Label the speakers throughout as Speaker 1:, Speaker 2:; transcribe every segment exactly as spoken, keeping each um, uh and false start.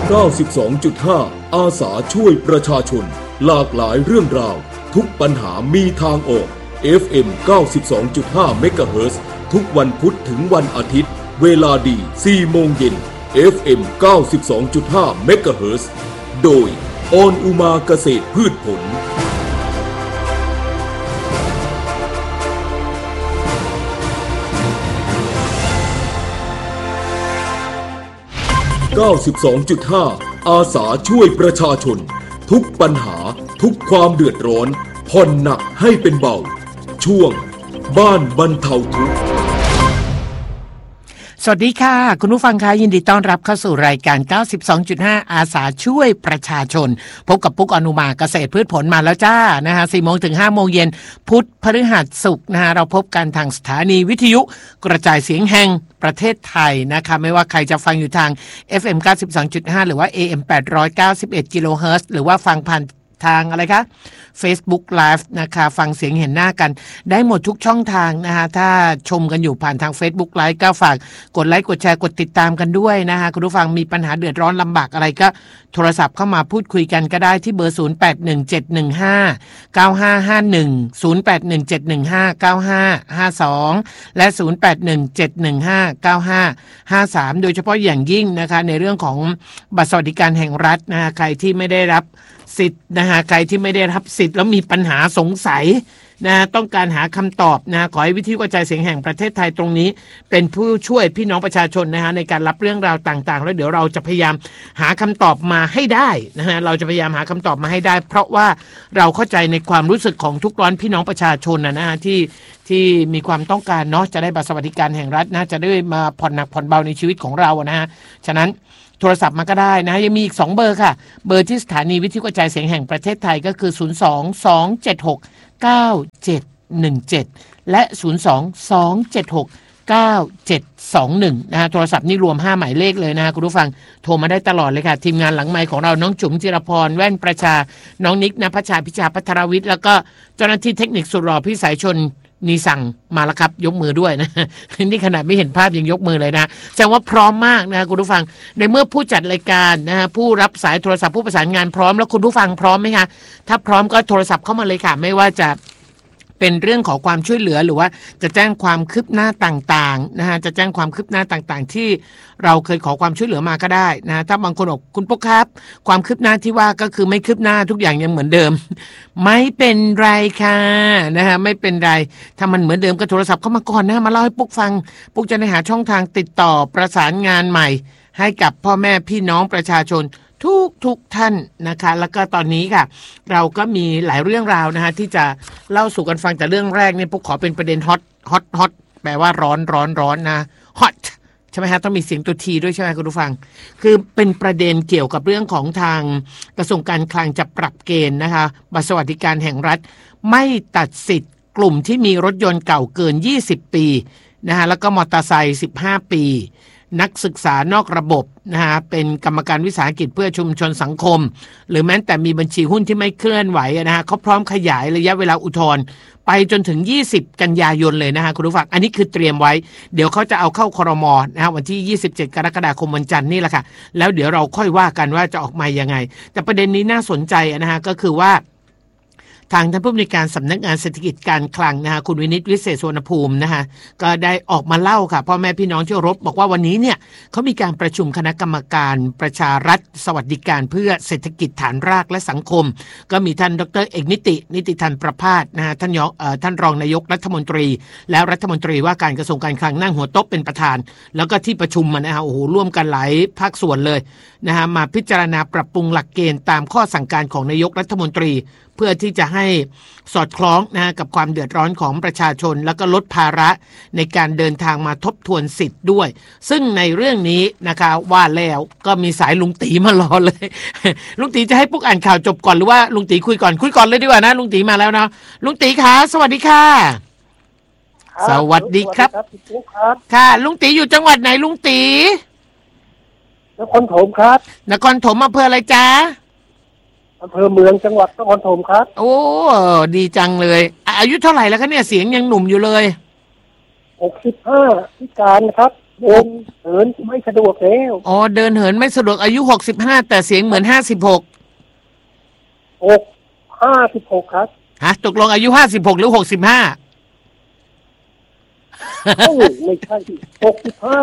Speaker 1: เก้าสิบสองจุดห้า อาสาช่วยประชาชนหลากหลายเรื่องราวทุกปัญหามีทางออก เอฟ เอ็ม เก้าสิบสองจุดห้า เมกะเฮิรตซ์ทุกวันพุธถึงวันอาทิตย์เวลาดี สี่โมงเย็น เอฟ เอ็ม เก้าสิบสองจุดห้า เมกะเฮิรตซ์โดยออนอุมาเกษตรพืชผลเก้าสิบสองจุดห้า อาสาช่วยประชาชนทุกปัญหาทุกความเดือดร้อนผ่อนหนักให้เป็นเบาช่วงบ้านบรรเทาทุกข์
Speaker 2: สวัสดีค่ะคุณผู้ฟังคะยินดีต้อนรับเข้าสู่รายการ เก้าสิบสองจุดห้า อาสาช่วยประชาชนพบกับปุ๊กอนุมาเกษตรพืชผลมาแล้วจ้านะคะ สี่โมงถึงห้าโมงเย็นพุธพฤหัสศุกร์นะคะเราพบกันทางสถานีวิทยุกระจายเสียงแห่งประเทศไทยนะคะไม่ว่าใครจะฟังอยู่ทาง เอฟ เอ็ม เก้าสิบสองจุดห้า หรือว่า เอ เอ็ม แปดร้อยเก้าสิบเอ็ด กิโลเฮิรตซ์หรือว่าฟังผ่านทางอะไรคะ Facebook Live นะคะฟังเสียงเห็นหน้ากันได้หมดทุกช่องทางนะคะถ้าชมกันอยู่ผ่านทาง Facebook Live ก็ฝากกดไลค์กดแชร์กดติดตามกันด้วยนะคะคุณผู้ฟังมีปัญหาเดือดร้อนลำบากอะไรก็โทรศัพท์เข้ามาพูดคุยกันก็ได้ที่เบอร์ศูนย์ แปด หนึ่ง เจ็ด หนึ่ง ห้า เก้า ห้า ห้า หนึ่ง ศูนย์ แปด หนึ่ง เจ็ด หนึ่ง ห้า เก้า ห้า ห้า สอง และ ศูนย์ แปด หนึ่ง เจ็ด หนึ่ง ห้า เก้า ห้า ห้า สาม โดยเฉพาะอย่างยิ่งนะคะในเรื่องของบัตรสวัสดิการแห่งรัฐนะคะใครที่ไม่ได้รับสิทธิ์นะฮะใครที่ไม่ได้รับสิทธิ์แล้วมีปัญหาสงสัยนะต้องการหาคำตอบนะขอให้วิทยุกระจายเสียงแห่งประเทศไทยตรงนี้เป็นผู้ช่วยพี่น้องประชาชนนะฮะในการรับเรื่องราวต่างๆแล้วเดี๋ยวเราจะพยายามหาคำตอบมาให้ได้นะฮะเราจะพยายามหาคำตอบมาให้ได้เพราะว่าเราเข้าใจในความรู้สึกของทุกร้อนพี่น้องประชาชนนะฮะที่ที่มีความต้องการเนาะจะได้บัตรสวัสดิการแห่งรัฐนะจะได้มาผ่อนหนักผ่อนเบาในชีวิตของเรานะฮะฉะนั้นโทรศัพท์มาก็ได้นะยังมีอีกสองเบอร์ค่ะเบอร์ที่สถานีวิทยุกระจายเสียงแห่งประเทศไทยก็คือศูนย์ สอง สอง เจ็ด หก เก้า เจ็ด หนึ่ง เจ็ดและศูนย์ สอง สอง เจ็ด หก เก้า เจ็ด สอง หนึ่งนะฮะโทรศัพท์นี่รวมห้าหมายเลขเลยนะคุณผู้ฟังโทรมาได้ตลอดเลยค่ะทีมงานหลังไมค์ของเราน้องจุ๋มจิรพรแว่นประชาน้องนิกณภัชชาพิชาภัทรวิทย์แล้วก็เจ้าหน้าที่เทคนิคสุดหล่อพี่สายชนนี่สั่งมาแล้วครับยกมือด้วยนะนี่ขนาดไม่เห็นภาพยังยกมือเลยนะแสดงว่าพร้อมมากนะคุณผู้ฟังในเมื่อผู้จัดรายการนะฮะผู้รับสายโทรศัพท์ผู้ประสานงานพร้อมแล้วคุณผู้ฟังพร้อมไหมคะถ้าพร้อมก็โทรศัพท์เข้ามาเลยค่ะไม่ว่าจะเป็นเรื่องของความช่วยเหลือหรือว่าจะแจ้งความคืบหน้าต่างๆนะฮะจะแจ้งความคืบหน้าต่างๆที่เราเคยขอความช่วยเหลือมาก็ได้นะถ้าบางคนบอกคุณปุ๊กครับความคืบหน้าที่ว่าก็คือไม่คืบหน้าทุกอย่างยังเหมือนเดิมไม่เป็นไรค่ะนะฮะไม่เป็นไรถ้ามันเหมือนเดิมก็โทรศัพท์เข้ามาก่อนนะมาเล่าให้ปุ๊กฟังปุ๊กจะได้หาช่องทางติดต่อประสานงานใหม่ให้กับพ่อแม่พี่น้องประชาชนทุกทุกท่านนะคะแล้วก็ตอนนี้ค่ะเราก็มีหลายเรื่องราวนะคะที่จะเล่าสู่กันฟังแต่เรื่องแรกเนี่ยพวกขอเป็นประเด็นฮอตฮอตฮอตแปลว่าร้อนร้อนร้อนนะฮอตใช่ไหมฮะต้องมีเสียงตัวทีด้วยใช่ไหมคุณผู้ฟังคือเป็นประเด็นเกี่ยวกับเรื่องของทางกระทรวงการคลังจะปรับเกณฑ์นะคะบัตรสวัสดิการแห่งรัฐไม่ตัดสิทธิ์กลุ่มที่มีรถยนต์เก่าเกินยี่สิบปีนะคะแล้วก็มอเตอร์ไซค์สิบห้าปีนักศึกษานอกระบบนะฮะเป็นกรรมการวิสาหกิจเพื่อชุมชนสังคมหรือแม้แต่มีบัญชีหุ้นที่ไม่เคลื่อนไหวนะฮะเขาพร้อมขยายระยะเวลาอุทธรณ์ไปจนถึงยี่สิบกันยายนเลยนะฮะคุณผู้ฟังอันนี้คือเตรียมไว้เดี๋ยวเขาจะเอาเข้าครม.นะฮะวันที่ยี่สิบเจ็ดกรกฎาคมวันจันทร์นี่แหละค่ะแล้วเดี๋ยวเราค่อยว่ากันว่าจะออกมายังไงแต่ประเด็นนี้น่าสนใจนะฮะก็คือว่าทางท่านผู้อำนวยการสำนักงานเศรษฐกิจการคลังนะฮะคุณวินิตวิเศษสุวรรณภูมินะฮะก็ได้ออกมาเล่าค่ะพ่อแม่พี่น้องที่เคารพบอกว่าวันนี้เนี่ยเขามีการประชุมคณะกรรมการประชารัฐสวัสดิการเพื่อเศรษฐกิจฐานรากและสังคมก็มีท่านดรเอกนิตินิติธันประภาสนะฮะท่านยอท่านรองนายกรัฐมนตรีและรัฐมนตรีว่าการกระทรวงการคลังนั่งหัวโต๊ะเป็นประธานแล้วก็ที่ประชุมนะฮะโอ้โหร่วมกันหลายภาคส่วนเลยนะฮะมาพิจารณาปรับปรุงหลักเกณฑ์ตามข้อสั่งการของนายกรัฐมนตรีเพื่อที่จะให้สอดคล้องนะกับความเดือดร้อนของประชาชนแล้วก็ลดภาระในการเดินทางมาทบทวนสิทธิ์ด้วยซึ่งในเรื่องนี้นะคะว่าแล้วก็มีสายลุงตีมารอเลย ลุงตีจะให้ปุ๊กอ่านข่าวจบก่อนหรือว่าลุงตีคุยก่อนคุยก่อนเลยดีกว่านะลุงตีมาแล้วนะลุงตีคะสวัสดีค่ะสวัสดีครับค่ะลุงตีอยู่จังหวัดไหนลุงตี
Speaker 3: นครปฐมครับ
Speaker 2: นครปฐมอำเภออะไรจ๊ะ
Speaker 3: อำเภอเมืองจังหวัดนครปฐมครับ
Speaker 2: โอ้ดีจังเลยอายุเท่าไหร่แล้วคะเนี่ยเสียงยังหนุ่มอยู่เลย
Speaker 3: หกสิบห้าพิการครับเดินเหินไม่สะดวกแล้ว
Speaker 2: อ๋อเดินเหินไม่สะดวกอายุหกสิบห้าแต่เสียงเหมือนห้าสิบหก
Speaker 3: หกห้าสิบหกครับ
Speaker 2: ฮะตกลงอายุห้าสิบหกหรือหกสิบห้า
Speaker 3: ไม่ใช่หกสิบห้า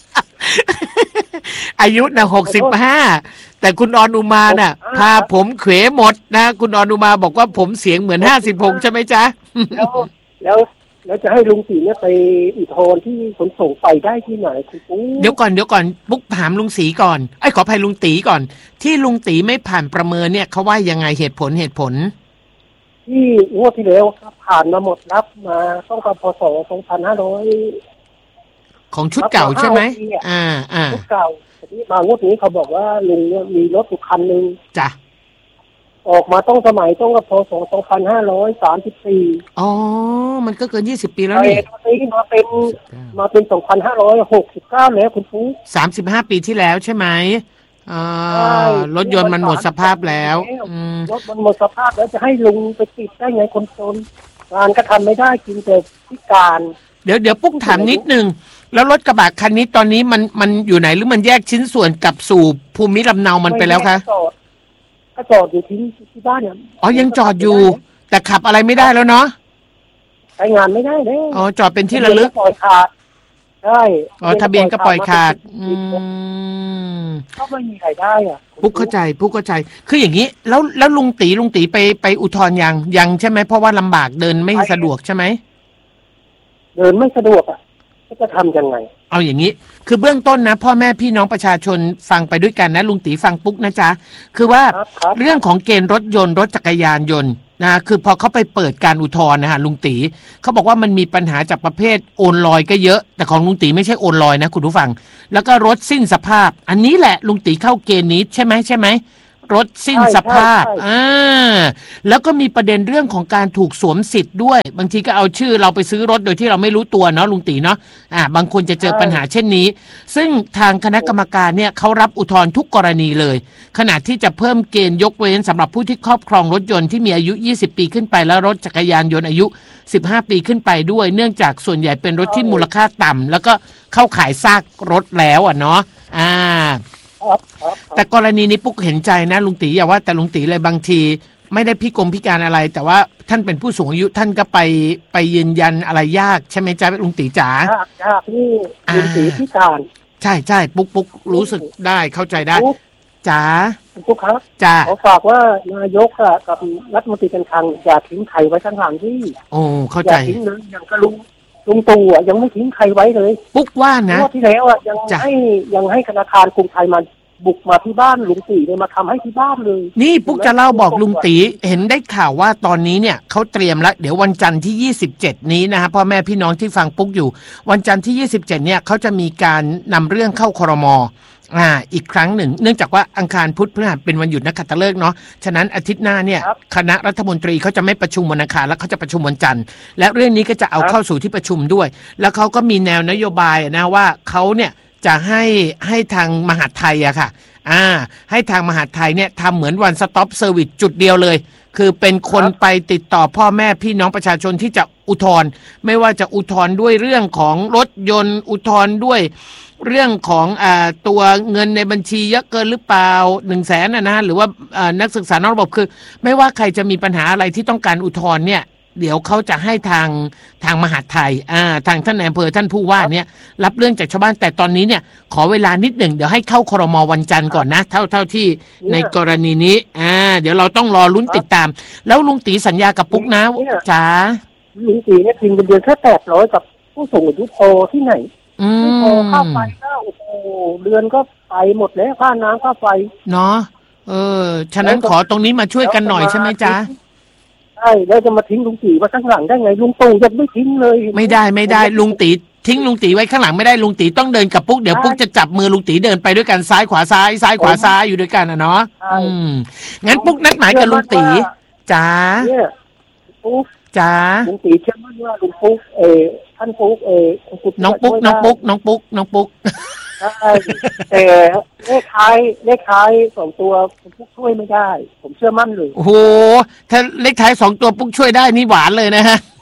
Speaker 2: อายุนะหกสิบห้าแต่คุณออนอุมาน่ะพาผมเขวหมดนะคุณออนอุมาบอกว่าผมเสียงเหมือนห้าสิบหกใช่ไหมจ๊ะ
Speaker 3: แล้วแล้วแล้วจะให้ลุงตีเนี่ยไปอุทธรณ์ที่ขนส่งไปได้ที่ไหนคุณปุ๊
Speaker 2: เดี๋ยวก่อนเดี๋ยวก่อนปุ๊กถามลุงศรีก่อนไอ้ขออภัยลุงตีก่อนที่ลุงตีไม่ผ่านประเมินเนี่ยเขาว่ายังไงเหตุผลเหตุผล
Speaker 3: ที่งวดที่แล้วผ่านมาหมดรับมาต้องกับพศสองพันห้าร้อย
Speaker 2: ของชุดเก่าใช่ไหมอ่าอ่า
Speaker 3: ชุดเก่าทีนี้มางวดนี้เขาบอกว่าลุงเนี่ยมีรถอยู่คันหนึ่ง
Speaker 2: จ้ะ
Speaker 3: ออกมาต้องสมัยต้องกับพศสองพันห้าร้อยสามสิบสี่
Speaker 2: อ๋อมันก็เกินยี่สิบปีแล้วนี่
Speaker 3: มาเป็นมาเป็นสองพันห้าร้อยหกสิบเก้าแล้วคุณฟู
Speaker 2: สามสิบห้าปีที่แล้วใช่ไหมอ่ารถยนต์มันหมดสภาพแล้ว
Speaker 3: รถมันหมดสภาพแล้วจะให้ลุงไปติดได้ไงคนจนงานก็ทำไม่ได้กินแต่พิการ
Speaker 2: เดี๋ยวเดี๋ยวปุ๊กถามนิดนึงแล้วรถกระบะคันนี้ตอนนี้มันมันอยู่ไหนหรือมันแยกชิ้นส่วนกลับสู่ภูมิลำเนามันไปแล้วคะ
Speaker 3: ก็จอดอยู่ที่ที่บ้านเนี่ย
Speaker 2: อ๋อยังจอดอยู่แต่ขับอะไรไม่ได้แล้วเนาะ
Speaker 3: ใช้งานไม่ได้เลย
Speaker 2: อ๋อจอดเป็นที่ระลึก
Speaker 3: ปล่อยขาดใช่
Speaker 2: อ๋อทะเบียนก็ปล่อยขาดอืม
Speaker 3: ก็ไม่มีใครได้อ่ะ
Speaker 2: ปุ๊กเข้าใจปุ๊กเข้าใจคืออย่างนี้แล้วแล้วลุงตีลุงตีไปไปอุทธรณ์ยังยังใช่ไหมเพราะว่าลำบากเดินไม่สะดวกใช่ไหม
Speaker 3: เดินไม่สะดวกอ่ะจะทำยังไง
Speaker 2: เอาอย่างนี้คือเบื้องต้นนะพ่อแม่พี่น้องประชาชนฟังไปด้วยกันนะลุงตีฟังปุ๊กนะจ๊ะคือว่าเรื่องของเกณฑ์รถยนต์รถจักรยานยนต์นะคือพอเขาไปเปิดการอุทธรณ์นะฮะลุงตีเขาบอกว่ามันมีปัญหาจากประเภทโอนลอยก็เยอะแต่ของลุงตีไม่ใช่โอนลอยนะคุณผู้ฟังแล้วก็รถสิ้นสภาพอันนี้แหละลุงตีเข้าเกณฑ์นี้ใช่ไหมใช่ไหมรถสิ้นสภาพอ่าแล้วก็มีประเด็นเรื่องของการถูกสวมสิทธิ์ด้วยบางทีก็เอาชื่อเราไปซื้อรถโดยที่เราไม่รู้ตัวเนาะลุงตีเนาะอ่าบางคนจะเจอปัญหาเช่นนี้ซึ่งทางคณะกรรมการเนี่ยเขารับอุทธรณ์ทุกกรณีเลยขณะที่จะเพิ่มเกณฑ์ยกเว้นสำหรับผู้ที่ครอบครองรถยนต์ที่มีอายุยี่สิบปีขึ้นไปและรถจักรยานยนต์อายุสิบห้าปีขึ้นไปด้วยเนื่องจากส่วนใหญ่เป็นรถที่มูลค่าต่ำแล้วก็เข้าขายซากรถแล้วอ่ะเนาะอ่าแต่กรณีนี้ปุ๊กเห็นใจนะลุงตีอย่าว่าแต่ลุงตีเลยบางทีไม่ได้พิกลพิการอะไรแต่ว่าท่านเป็นผู้สูงอายุท่านก็ไปไปยืนยันอะไรยากใช่ไหมจ๊ะลุงตีจ๋าย
Speaker 3: ากนี่ลุงตีพิการ
Speaker 2: ใช่ใช่ปุ๊กปุ๊กรู้สึกได้เข้าใจได้จ๋า
Speaker 3: ปุ๊กครับ
Speaker 2: จ๋า
Speaker 3: ขอฝากว่านายกกับรัฐมนตรีการคลังอย่าทิ้งใครไว้ข้างหลังที่
Speaker 2: โอ้เข้าใจ
Speaker 3: อย่าทิ้งเลยอย่างกระลุงลุงตู่อ่ะยังไม่ทิ้งใครไว้เลย
Speaker 2: ปุ๊กว่านะ
Speaker 3: ที่แล้วอ่ะยังให้ยังให้ธนาคารกรุงไทยมาบุกมาที่บ้านลุงตีเลยมาทำให้ที่บ้านเลย
Speaker 2: นี่ปุ๊กจะเล่าบอกลุงตีเห็นได้ข่าวว่าตอนนี้เนี่ยเขาเตรียมแล้วเดี๋ยววันจันทร์ที่ยี่สิบเจ็ดนี้นะฮะพ่อแม่พี่น้องที่ฟังปุ๊กอยู่วันจันทร์ที่ยี่สิบเจ็ดเนี่ยเขาจะมีการนำเรื่องเข้าครม.อ่าอีกครั้งหนึ่งเนื่องจากว่าอังคารพุธพฤหัสเป็นวันหยุดนักขัตฤกษ์เนาะฉะนั้นอาทิตย์หน้าเนี่ยคณะรัฐมนตรีเขาจะไม่ประชุมวันอังคารแล้วเขาจะประชุมวันจันทร์และเรื่องนี้ก็จะเอาเข้าสู่ที่ประชุมด้วยแล้วเขาก็มีแนวนโยบายนะว่าเขาเนี่ยจะให้ให้ทางมหาดไทยอะค่ะอ่าให้ทางมหาดไทยเนี่ยทำเหมือนวันสต็อปเซอร์วิสจุดเดียวเลยคือเป็นคนไปติดต่อพ่อแม่พี่น้องประชาชนที่จะอุทธรณ์ไม่ว่าจะอุทธรณ์ด้วยเรื่องของรถยนต์อุทธรณ์ด้วยเรื่องของอ่าตัวเงินในบัญชีเยอะเกินหรือเปล่าหนึ่งแสนนะนะหรือว่าอ่านักศึกษานอกระบบคือไม่ว่าใครจะมีปัญหาอะไรที่ต้องการอุทธรณ์เนี่ยเดี๋ยวเขาจะให้ทางทางมหาดไทยอ่าทางท่านนายอำเภอท่านผู้ว่าเนี่ยรับเรื่องจากชาวบ้านแต่ตอนนี้เนี่ยขอเวลานิดหนึ่งเดี๋ยวให้เข้าครม.วันจันทร์ก่อนนะเท่าเท่าที่ในกรณีนี้อ่าเดี๋ยวเราต้องรอลุ้นติดตามแล้วลุงตีสัญญากับปุ๊กนะจ๋า
Speaker 3: ลุงตีเนี่ยทิ้งเป็นเดือนแค่แปดร้อยกับผู้สูงอายุพอที่ไหน
Speaker 2: อื
Speaker 3: มค่าไฟก็โอ้โหเดือนก็ไปหมดแล้วค่าน้ำค่าไฟ
Speaker 2: เนาะเออฉะนั้นขอตรงนี้มาช่วยกันหน่อยใช่ไหมจ๊ะ
Speaker 3: ใช่แล้วจะมาทิ้งลุงตีไว้ข้างหลังได้ไงลุงตู่ยังไม่ทิ้งเลย
Speaker 2: ไม่ได้ไม่ได้ลุงตีทิ้งลุงตีไว้ข้างหลังไม่ได้ลุงตีต้องเดินกับปุ๊กเดี๋ยวปุ๊กจะจับมือลุงตีเดินไปด้วยกันซ้ายขวาซ้ายซ้ายขวาซ้ายอยู่ด้วยกันนะเนาะอืมงั้นปุ๊กนัดหมายกับลุงตีจ๋า
Speaker 3: ปุ๊ก
Speaker 2: จ๋า
Speaker 3: ลุงตีเชื่อมั่นว่าลุงปุ๊กเออท่านปุ๊กเออ
Speaker 2: น้องปุ๊กน้องปุ๊กน้องปุ๊กน้องปุ๊ก
Speaker 3: ใช่แต่เลขท้ายเลขท้ายสองตัวปุ๊กช่วยไม่ได้ผมเชื่อมั่นเลย
Speaker 2: โอ้โหถ้าเลขท้ายสองตัวปุ๊กช่วยได้นี่หวานเลยนะฮะ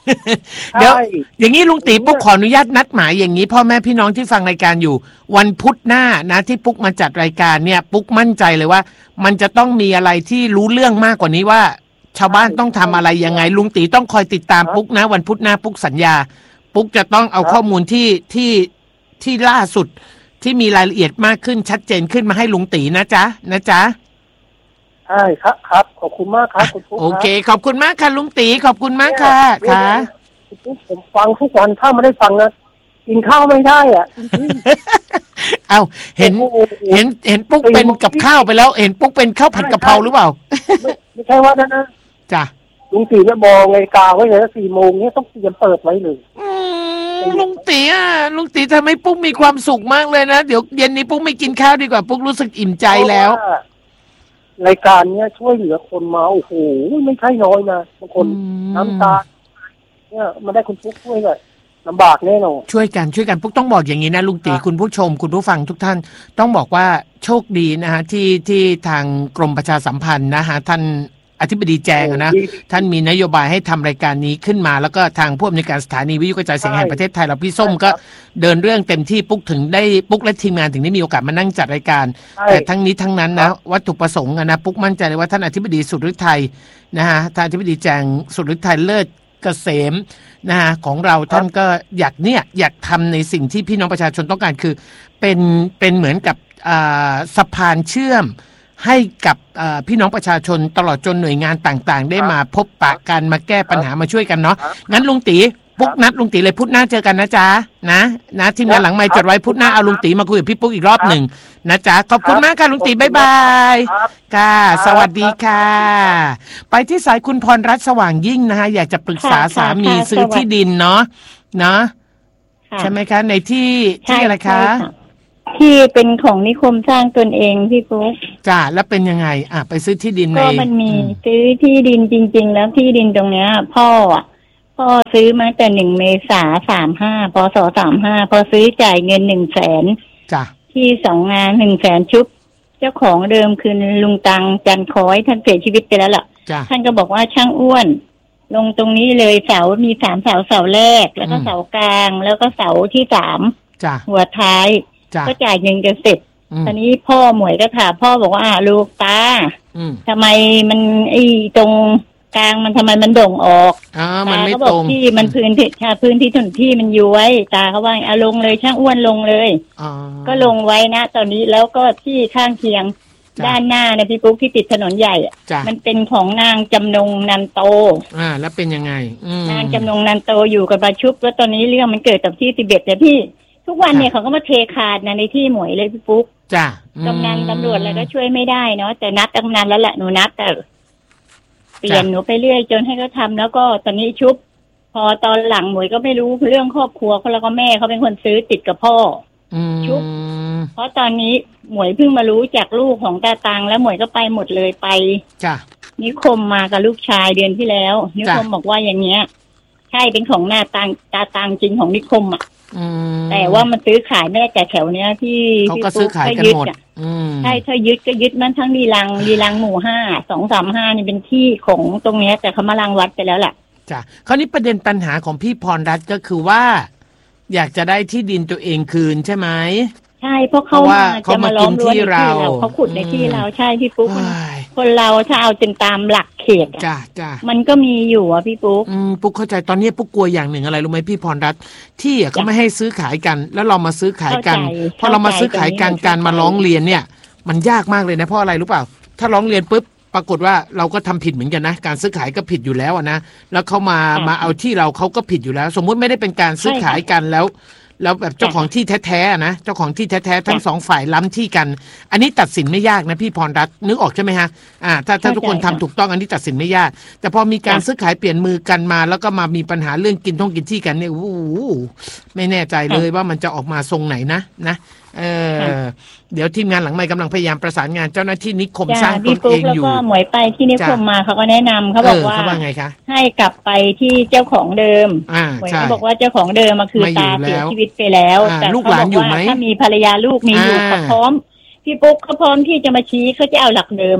Speaker 2: เดี๋ยวอย่างนี้ลุงตีปุ๊กขออนุญาตนัดหมายอย่างนี้พ่อแม่พี่น้องที่ฟังรายการอยู่วันพุธหน้านะที่ปุ๊กมาจัดรายการเนี่ยปุ๊กมั่นใจเลยว่ามันจะต้องมีอะไรที่รู้เรื่องมากกว่านี้ว่าชาวบ้านต้องทำอะไรยังไงลุงตีต้องคอยติดตามปุ๊กนะวันพุธหน้าปุ๊กสัญญาปุ๊กจะต้องเอาข้อมูลที่ที่ที่ล่าสุดที่มีรายละเอียดมากขึ้นชัดเจนขึ้นมาให้ลุงตีนะจ๊ะนะจ๊ะ
Speaker 3: ใช่ครับครับขอบคุณมากครับคุณปุ๊ก
Speaker 2: โอเคขอบคุณมากค่ะลุงตีขอบคุณมากค่ะค่ะ
Speaker 3: คุณปุ๊กผมฟังทุกวันถ้าไม่ได้ฟังนะกินข้าวไม่ได้อ่ะ
Speaker 2: เอาเห็นเห็นเห็นปุ๊กเป็นกับข้าวไปแล้วเห็นปุ๊กเป็นข้าวผัดกะเพราหรือเปล่า
Speaker 3: ไม่ไม่ใช่ว่านั้นนะ
Speaker 2: จ้ะ
Speaker 3: ลุงตีจะบอกนาฬิกาไว้เลยสี่โมงนี้ต้องเตรียมเปิดไว้เลย
Speaker 2: ลุงตีอ่ะลุงตีทำให้ปุ๊กมีความสุขมากเลยนะเดี๋ยวเย็นนี้ปุ๊กไม่กินข้าวดีกว่าปุ๊กรู้สึกอิ่มใจแล้ว
Speaker 3: รายการเนี้ยช่วยเหลือคนมาโอ้โหไม่ใช่น้อยนะบางคนน้ำตาเนี่ยมันได้คุณปุ๊กช่วยเลยลำบากแน่นอน
Speaker 2: ช่วยกันช่วยกันปุ๊กต้องบอกอย่างนี้นะลุงตีคุณผู้ชมคุณผู้ฟังทุกท่านต้องบอกว่าโชคดีนะฮะที่ที่ทางกรมประชาสัมพันธ์นะฮะท่านอธิบดีแจงนะท่านมีนโยบายให้ทำรายการนี้ขึ้นมาแล้วก็ทางผู้อำนวยการสถานีวิทยุกระจายเสียงแห่งประเทศไทยเราพี่ส้มก็เดินเรื่องเต็มที่ปุ๊กถึงได้ปุ๊กและทีมงานถึงได้มีโอกาสมานั่งจัดรายการแต่ทั้งนี้ทั้งนั้นนะวัตถุประสงค์นะปุ๊กมั่นใจเลยว่าท่านอธิบดีสุฤทัยนะฮะท่านอธิบดีแจงสุฤทัยเลิศเกษมนะฮะของเราท่านก็อยากเนี่ยอยากทำในสิ่งที่พี่น้องประชาชนต้องการคือเป็นเป็นเหมือนกับสะพานเชื่อมให้กับพี่น้องประชาชนตลอดจนหน่วยงานต่างๆได้มาพบปะกันมาแก้ปัญหามาช่วยกันเนาะงั้นลุงตีปุ๊กนัดลุงตีเลยพุธหน้าเจอกันนะจ๊ะนะนะทีมงานหลังไมค์จดไว้พุธหน้าเอาลุงตีมาคุยกับพี่ปุ๊กอีกรอบหนึ่งนะจ๊ะขอบคุณมากค่ะลุงตีบ๊ายบายค่ะสวัสดีค่ะไปที่สายคุณพรรัตน์สว่างยิ่งนะคะอยากจะปรึกษาสามีซื้อที่ดินเนาะเนาะใช่ไหมคะในที่ที่อะไรคะ
Speaker 4: ที่เป็นของนิคมสร้างตนเองพี่ปุ๊ก
Speaker 2: จ้าแล้วเป็นยังไงอ่ะไปซื้อที่ดินใน
Speaker 4: ก็มันมีซื้อที่ดินจริงๆแล้วที่ดินตรงเนี้ยพ่ออ่ะพ่อซื้อมาแต่หนึ่งเมษาสามห้าพศสามห้าพอซื้อจ่ายเงินหนึ่งแสน
Speaker 2: จ้า
Speaker 4: ที่สองงานหนึ่งแสนชุบเจ้าของเดิมคือลุงตังจันค้อยท่านเสียชีวิตไปแล้วล่ะท่านก็บอกว่าช่างอ้วนลงตรงนี้เลยเสามีสามเสาเสาแรกแล้วก็เสากลางแล้วก็เสาที่สามหัวท้ายก็จ่ายเงินกันเสร็จตอนนี้พ่อหมวยก็ถามพ่อบอกว่าลูกตาทำไมมันไอ้ตรงกลางมันทำไมมันโด่งออก
Speaker 2: ตา
Speaker 4: เขาบอกที่มันพื้นที่ชาพื้นที่ถนนที่มันย้วยตาเขาว่าเอาลงเลยช่างอ้วนลงเลยก็ลงไว้นะตอนนี้แล้วก็ที่ข้างเคียงด้านหน้านะพี่ปุ๊กที่ติดถนนใหญ่มันเป็นของนางจำนงนันโต
Speaker 2: อ่าแล้วเป็นยังไง
Speaker 4: นางจำนงนันโตอยู่กับประชุบแล้วตอนนี้เรื่องมันเกิดกับที่สิบเอ็ดแต่พี่ทุกวันเนี่ยเขาก็มาเทขาดนะในที่หมวยเลยพี่ปุ๊ก
Speaker 2: จ้ะ
Speaker 4: กำนันตำรวจอะไรก็ช่วยไม่ได้เนาะแต่นัดกำนันแล้วแหละหนูนัดแต่เปลี่ยนหนูไปเรื่อยจนให้เขาทำแล้วก็ตอนนี้ชุบพอตอนหลังหมวยก็ไม่รู้เรื่องครอบครัวเขาแล้วก็แม่เขาเป็นคนซื้อติดกับพ่อชุบเพราะตอนนี้หมวยเพิ่งมารู้จากลูกของตาตังแล้วหมวยก็ไปหมดเลยไป
Speaker 2: จ้ะ
Speaker 4: นิคมมากับลูกชายเดือนที่แล้วนิคมบอกว่าอย่างเงี้ยใช่เป็นของหน้าตังตาตังจริงของนิคมอ่ะแต่ว่ามันซื้อขายไม่ได้แต่แถวเนี้ยที่
Speaker 2: เขาก็ซื้อขายกันหมด
Speaker 4: ใช่ถ้ายึดก็ยึดมันทั้งรีรังรีรังหมู่ห้าสองสามห้านี่เป็นที่ของตรงเนี้ยแต่เขามารังวัดไปแล้วแหละ
Speaker 2: จ้ะคราวนี้ประเด็นปัญหาของพี่พรรัตน์ก็คือว่าอยากจะได้ที่ดินตัวเองคืนใช่ไหม
Speaker 4: ใช่เพราะเขามาจะมาล้อมรั้วในที่เราเขาขุดในที่เราใช่พี่ปุ๊กคนเราถ้าเอาจนตามหลักเขต
Speaker 2: จ้ะจ้ะ
Speaker 4: มันก็มีอยู่อ่ะพี่ปุ๊ก
Speaker 2: อืมปุ๊กเข้าใจตอนนี้ปุ๊กกลัวอย่างหนึ่งอะไรรู้ไหมพี่พรรัตน์ที่เขาไม่ให้ซื้อขายกันแล้วเรามาซื้อขายกันพอเรามาซื้อขายกันการมาร้องเรียนเนี่ยมันยากมากเลยนะเพราะอะไรรู้เปล่าถ้าร้องเรียนปุ๊บปรากฏว่าเราก็ทำผิดเหมือนกันนะการซื้อขายก็ผิดอยู่แล้วนะแล้วเขามามาเอาที่เราเขาก็ผิดอยู่แล้วสมมุติไม่ได้เป็นการซื้อขายกันแล้วแล้วแบบเจ้าของที่แท้ๆนะเจ้าของที่แท้ๆทั้งสองฝ่ายล้ำที่กันอันนี้ตัดสินไม่ยากนะพี่พรรัตน์นึกออกใช่ไหมฮะอ่าถ้าถ้าทุกคนทำถูกต้องอันนี้ตัดสินไม่ยากแต่พอมีการซื้อขายเปลี่ยนมือกันมาแล้วก็มามีปัญหาเรื่องกินท่องกินที่กันเนี่ยโอ้โหไม่แน่ใจเลยว่ามันจะออกมาทรงไหนนะนะเออเดี๋ยวทีมงานหลังไมค์กำลังพยายามประสานงานเจ้าหน้าที่นิคมสร้างตนเองอยู่
Speaker 4: แล้วก็หมวยไปที่นิคมมาเขาก็แนะนำเขาบอกว่าให้กลับไปที่เจ้าของเดิมหมวยเขาบอกว่าเจ้าของเดิมมาคือตาเสียชีวิตไปแล้วแต่เขาบอกว่าถ้ามีภรรยาลูกมีอยู่เขาพร้อมพี่ปุ๊กเขาพร้อมที่จะมาชี้เขาจะเอาหลักเดิม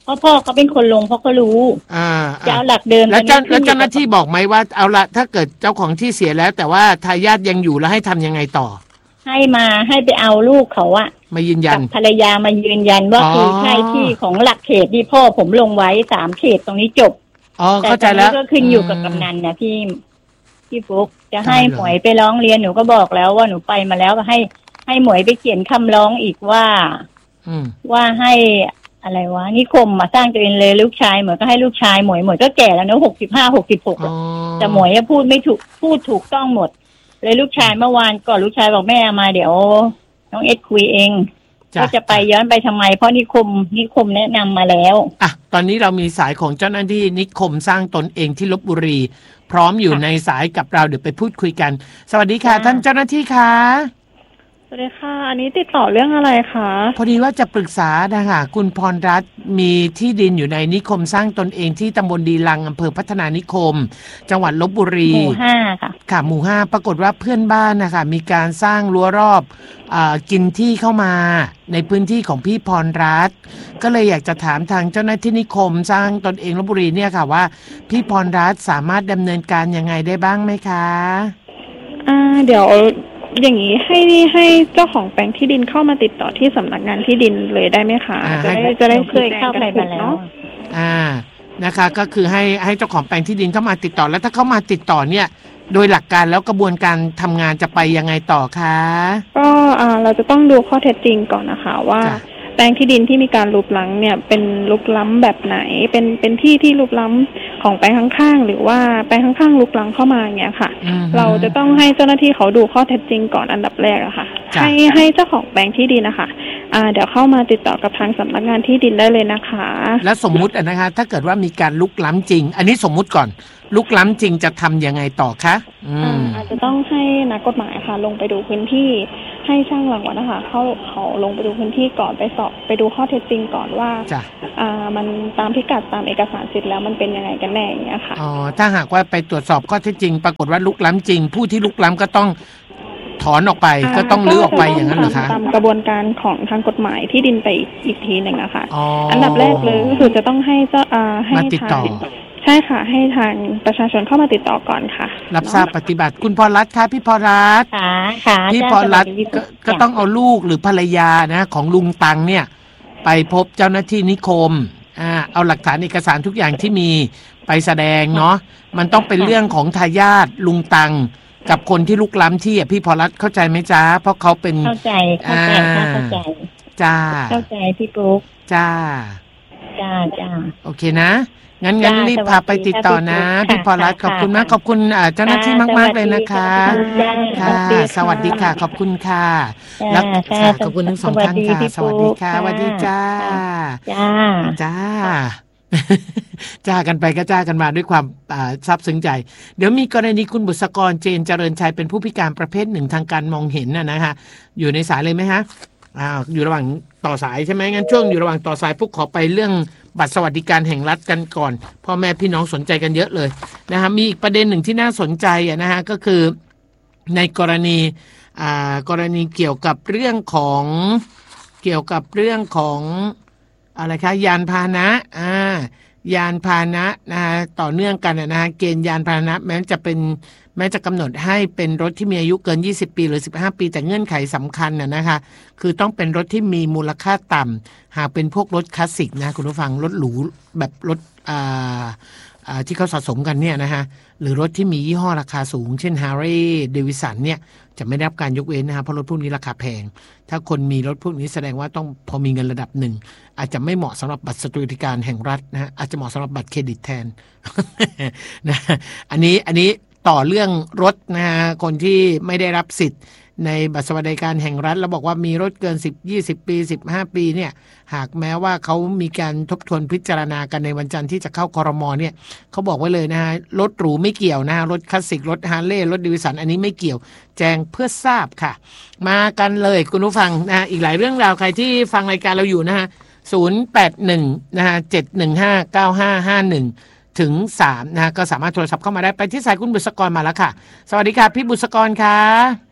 Speaker 4: เพราะพ่อเขาเป็นคนลงเพราะเขารู้
Speaker 2: อ่า
Speaker 4: จะเอาหลักเดิม
Speaker 2: แล้วเจ้าแล้วเจ้าหน้าที่บอกไหมว่าเอาละถ้าเกิดเจ้าของที่เสียแล้วแต่ว่าทายาทยังอยู่แล้วให้ทำยังไงต่อ
Speaker 4: ให้มาให้ไปเอาลูกเขาอะ
Speaker 2: มายืนยัน
Speaker 4: ภรรยามายืนยันว่าคือใช่ที่ของหลักเขตที่พ่อผมลงไว้สามเขตตรงนี้จบ
Speaker 2: อ๋อเข้าใจแล้ว
Speaker 4: ก็ขึ้นอยู่กับกำนันนะพี่พี่ฟุกจะให้หมวยไปร้องเรียนหนูก็บอกแล้วว่าหนูไปมาแล้วก็ให้ให้หมวยไปเขียนคำร้องอีกว่าว่าให้อะไรวะนิคมมาสร้างตัวเองเลยลูกชายหมวยก็ให้ลูกชายหมวยหมวยก็แก่แล้วนะหกสิบห้าหกสิบหกแต่หมวยพูดไม่ถูกพูดถูกต้องหมดเลยลูกชายเมื่อวานก่อนลูกชายบอกแม่มาเดี๋ยวน้องเอ็ดคุยเองก็จะไปย้อนไปทำไมเพราะนิคมนิคมแนะนำมาแล้ว
Speaker 2: อ่ะตอนนี้เรามีสายของเจ้าหน้าที่นิคมสร้างตนเองที่ลพบุรีพร้อมอยู่ในสายกับเราเดี๋ยวไปพูดคุยกันสวัสดีค่ะท่านเจ้าหน้าที่ค่ะ
Speaker 5: สวัสดีค่ะอันนี้ติดต่อเรื่องอะไรคะ
Speaker 2: พอดีว่าจะปรึกษานะคะคุณพรรัตน์มีที่ดินอยู่ในนิคมสร้างตนเองที่ตำบลดีลังอำเภอพัฒนานิคมจังหวัดลพบุรี
Speaker 4: หมู่ห้าค่ะ
Speaker 2: ค่ะหมู่ห้าปรากฏว่าเพื่อนบ้านนะคะมีการสร้างรั้วรอบอ่ากินที่เข้ามาในพื้นที่ของพี่พรรัตน์ก็เลยอยากจะถามทางเจ้าหน้าที่นิคมสร้างตนเองลพบุรีเนี่ยค่ะว่าพี่พรรัตน์สามารถดำเนินการยังไงได้บ้างไหมคะ
Speaker 5: อ่าเดี๋ยวอย่างนี้ให้ให้เจ้าของแปลงที่ดินเข้ามาติดต่อที่สำนักงานที่ดินเลยได้ไหมคะ
Speaker 4: จะได้จะได้เคยเข้าไปมาแล้ว
Speaker 2: อ่านะคะก็คือให้ให้เจ้าของแปลงที่ดินเข้ามาติดต่อแล้วถ้าเข้ามาติดต่อเนี่ยโดยหลักการแล้วกระบวนการทำงานจะไปยังไงต่อคะ
Speaker 5: ก็อ่าเราจะต้องดูข้อเท็จจริงก่อนนะคะว่าแปลงที่ดินที่มีการลุกล้ำเนี่ยเป็นลุกล้ำแบบไหนเป็นเป็นที่ที่ลุกล้ำของแปลงข้างๆหรือว่าแปลงข้างๆลุกล้ำเข้ามาอย่างเงี้ยค่ะเราจะต้องให้เจ้าหน้าที่เขาดูข้อเท็จจริงก่อนอันดับแรกอะค่ะให้ให้เจ้าของแปลงที่ดินนะคะอ่าเดี๋ยวเข้ามาติดต่อกับทางสำนักงานที่ดินได้เลยนะคะ
Speaker 2: แล้วสมมุตินะคะถ้าเกิดว่ามีการลุกล้ำจริงอันนี้สมมุติก่อนลุกล้ำจริงจะทำยังไงต่อคะ
Speaker 5: อืมอาจจะต้องให้นักกฎหมายค่ะลงไปดูพื้นที่ให้ช่างหลังวัดนะคะเขาเขาลงไปดูพื้นที่ก่อนไปสอบไปดูข้อเท็จจริงก่อนว่าอ่ามันตามพิกัดตามเอกสารสิทธิ์แล้วมันเป็นยังไงกันแน่อย่างเงี้ยค่ะ
Speaker 2: อ๋อถ้าหากว่าไปตรวจสอบข้อเท็จจริงปรากฏว่าลุกล้ำจริงผู้ที่ลุกล้ำก็ต้องถอนออกไปก็ต้องลื้อออกไปอย่างนั้นเหรอคะ
Speaker 5: ตามกระบวนการของทางกฎหมายที่ดินไปอีกทีหนึ่งอะค่ะอันดับแรกเลยก็คือจะต้องให้เจ้าอ่าให้ทางใช่ค่ะให้ทางประชาชนเข้ามาติดต่อก่อนค่ะ
Speaker 2: รับทราบปฏิบัติคุณพรรัตน์ค่ะพี่พรรัตน์
Speaker 4: ค่ะค่ะ
Speaker 2: พี่พรรัตน์ก็ต้องเอาลูกหรือภรรยานะของลุงตังเนี่ยไปพบเจ้าหน้าที่นิคมอ่าเอาหลักฐานเอกสารทุกอย่างที่มีไปแสดงเนาะมันต้องเป็นเรื่องของทายาทลุงตังกับคนที่ลุกล้ำที่อ่ะพี่พรรัตน์เข้าใจไหมจ๊ะเพราะเขาเป็น
Speaker 4: เข้าใจเข้าใจเข้าใจ
Speaker 2: จ้า
Speaker 4: เข้าใจพี่ปุ๊ก
Speaker 2: จ้า
Speaker 4: จ้าจ้า
Speaker 2: โอเคนะงั้นงั้นรีบพาไปติดต่อนะพี่พรรัตน์ขอบคุณมากขอบคุณเจ้าหน้าที่มากๆเลยนะคะค่ะสวัสดีค่ะขอบคุณค่ะแล้วขอบคุณทั้งสองท่านค่ะสวัสดีค่ะสวัสดีจ้า
Speaker 4: จ้า
Speaker 2: จ้าจ้ากันไปก็จ้ากันมาด้วยความซาบซึ้งใจเดี๋ยวมีกรณีคุณบุษกรเจนเจริญชัยเป็นผู้พิการประเภทหนึ่งทางการมองเห็นน่ะนะคะอยู่ในสายเลยไหมฮะอ้าวอยู่ระหว่างต่อสายใช่ไหมงั้นช่วงอยู่ระหว่างต่อสายพวกขอไปเรื่องบัตรสวัสดิการแห่งรัฐกันก่อนพ่อแม่พี่น้องสนใจกันเยอะเลยนะฮะมีอีกประเด็นหนึ่งที่น่าสนใจอ่ะนะฮะก็คือในกรณีอ่ากรณีเกี่ยวกับเรื่องของเกี่ยวกับเรื่องของอะไรคะยานพาหนะอ่ายานพาหนะนะฮะต่อเนื่องกันนะฮะเกณฑ์ยานพาหนะแม้จะเป็นแม้จะกำหนดให้เป็นรถที่มีอายุเกินยี่สิบปีหรือสิบห้าปีแต่เงื่อนไขสำคัญน่ะนะคะคือต้องเป็นรถที่มีมูลค่าต่ำหากเป็นพวกรถคลาสสิกนะคุณผู้ฟังรถหรูแบบรถอ่าอ่าที่เขาสะสมกันเนี่ยนะฮะหรือรถที่มียี่ห้อราคาสูงเช่น Harley Davidson เนี่ยจะไม่ได้รับการยกเว้นนะฮะเพราะรถพวกนี้ราคาแพงถ้าคนมีรถพวกนี้แสดงว่าต้องพอมีเงินระดับหนึ่งอาจจะไม่เหมาะสำหรับบัตรสวัสดิการแห่งรัฐนะฮะอาจจะเหมาะสำหรับบัตรเครดิตแทน นะอันนี้อันนี้ต่อเรื่องรถนะฮะคนที่ไม่ได้รับสิทธิ์ในบัตรสวัสดิการแห่งรัฐแล้วบอกว่ามีรถเกินสิบ ยี่สิบปีสิบห้าปีเนี่ยหากแม้ว่าเขามีการทบทวนพิจารณากันในวันจันทร์ที่จะเข้าครม.เนี่ยเขาบอกไว้เลยนะฮะรถหรูไม่เกี่ยวนะรถคลาสสิกรถฮาร์เลย์รถเดวิสันอันนี้ไม่เกี่ยวแจ้งเพื่อทราบค่ะมากันเลยคุณผู้ฟังนะอีกหลายเรื่องราวใครที่ฟังรายการเราอยู่นะฮะศูนย์ แปด หนึ่งนะฮะเจ็ด หนึ่ง ห้า เก้า ห้า ห้า หนึ่งถึงสามนะก็สามารถโทรศัพท์เข้ามาได้ไปที่สายคุณบุษกรมาแล้วค่ะสวัสดีค่ะพี่บุษกรค่ะ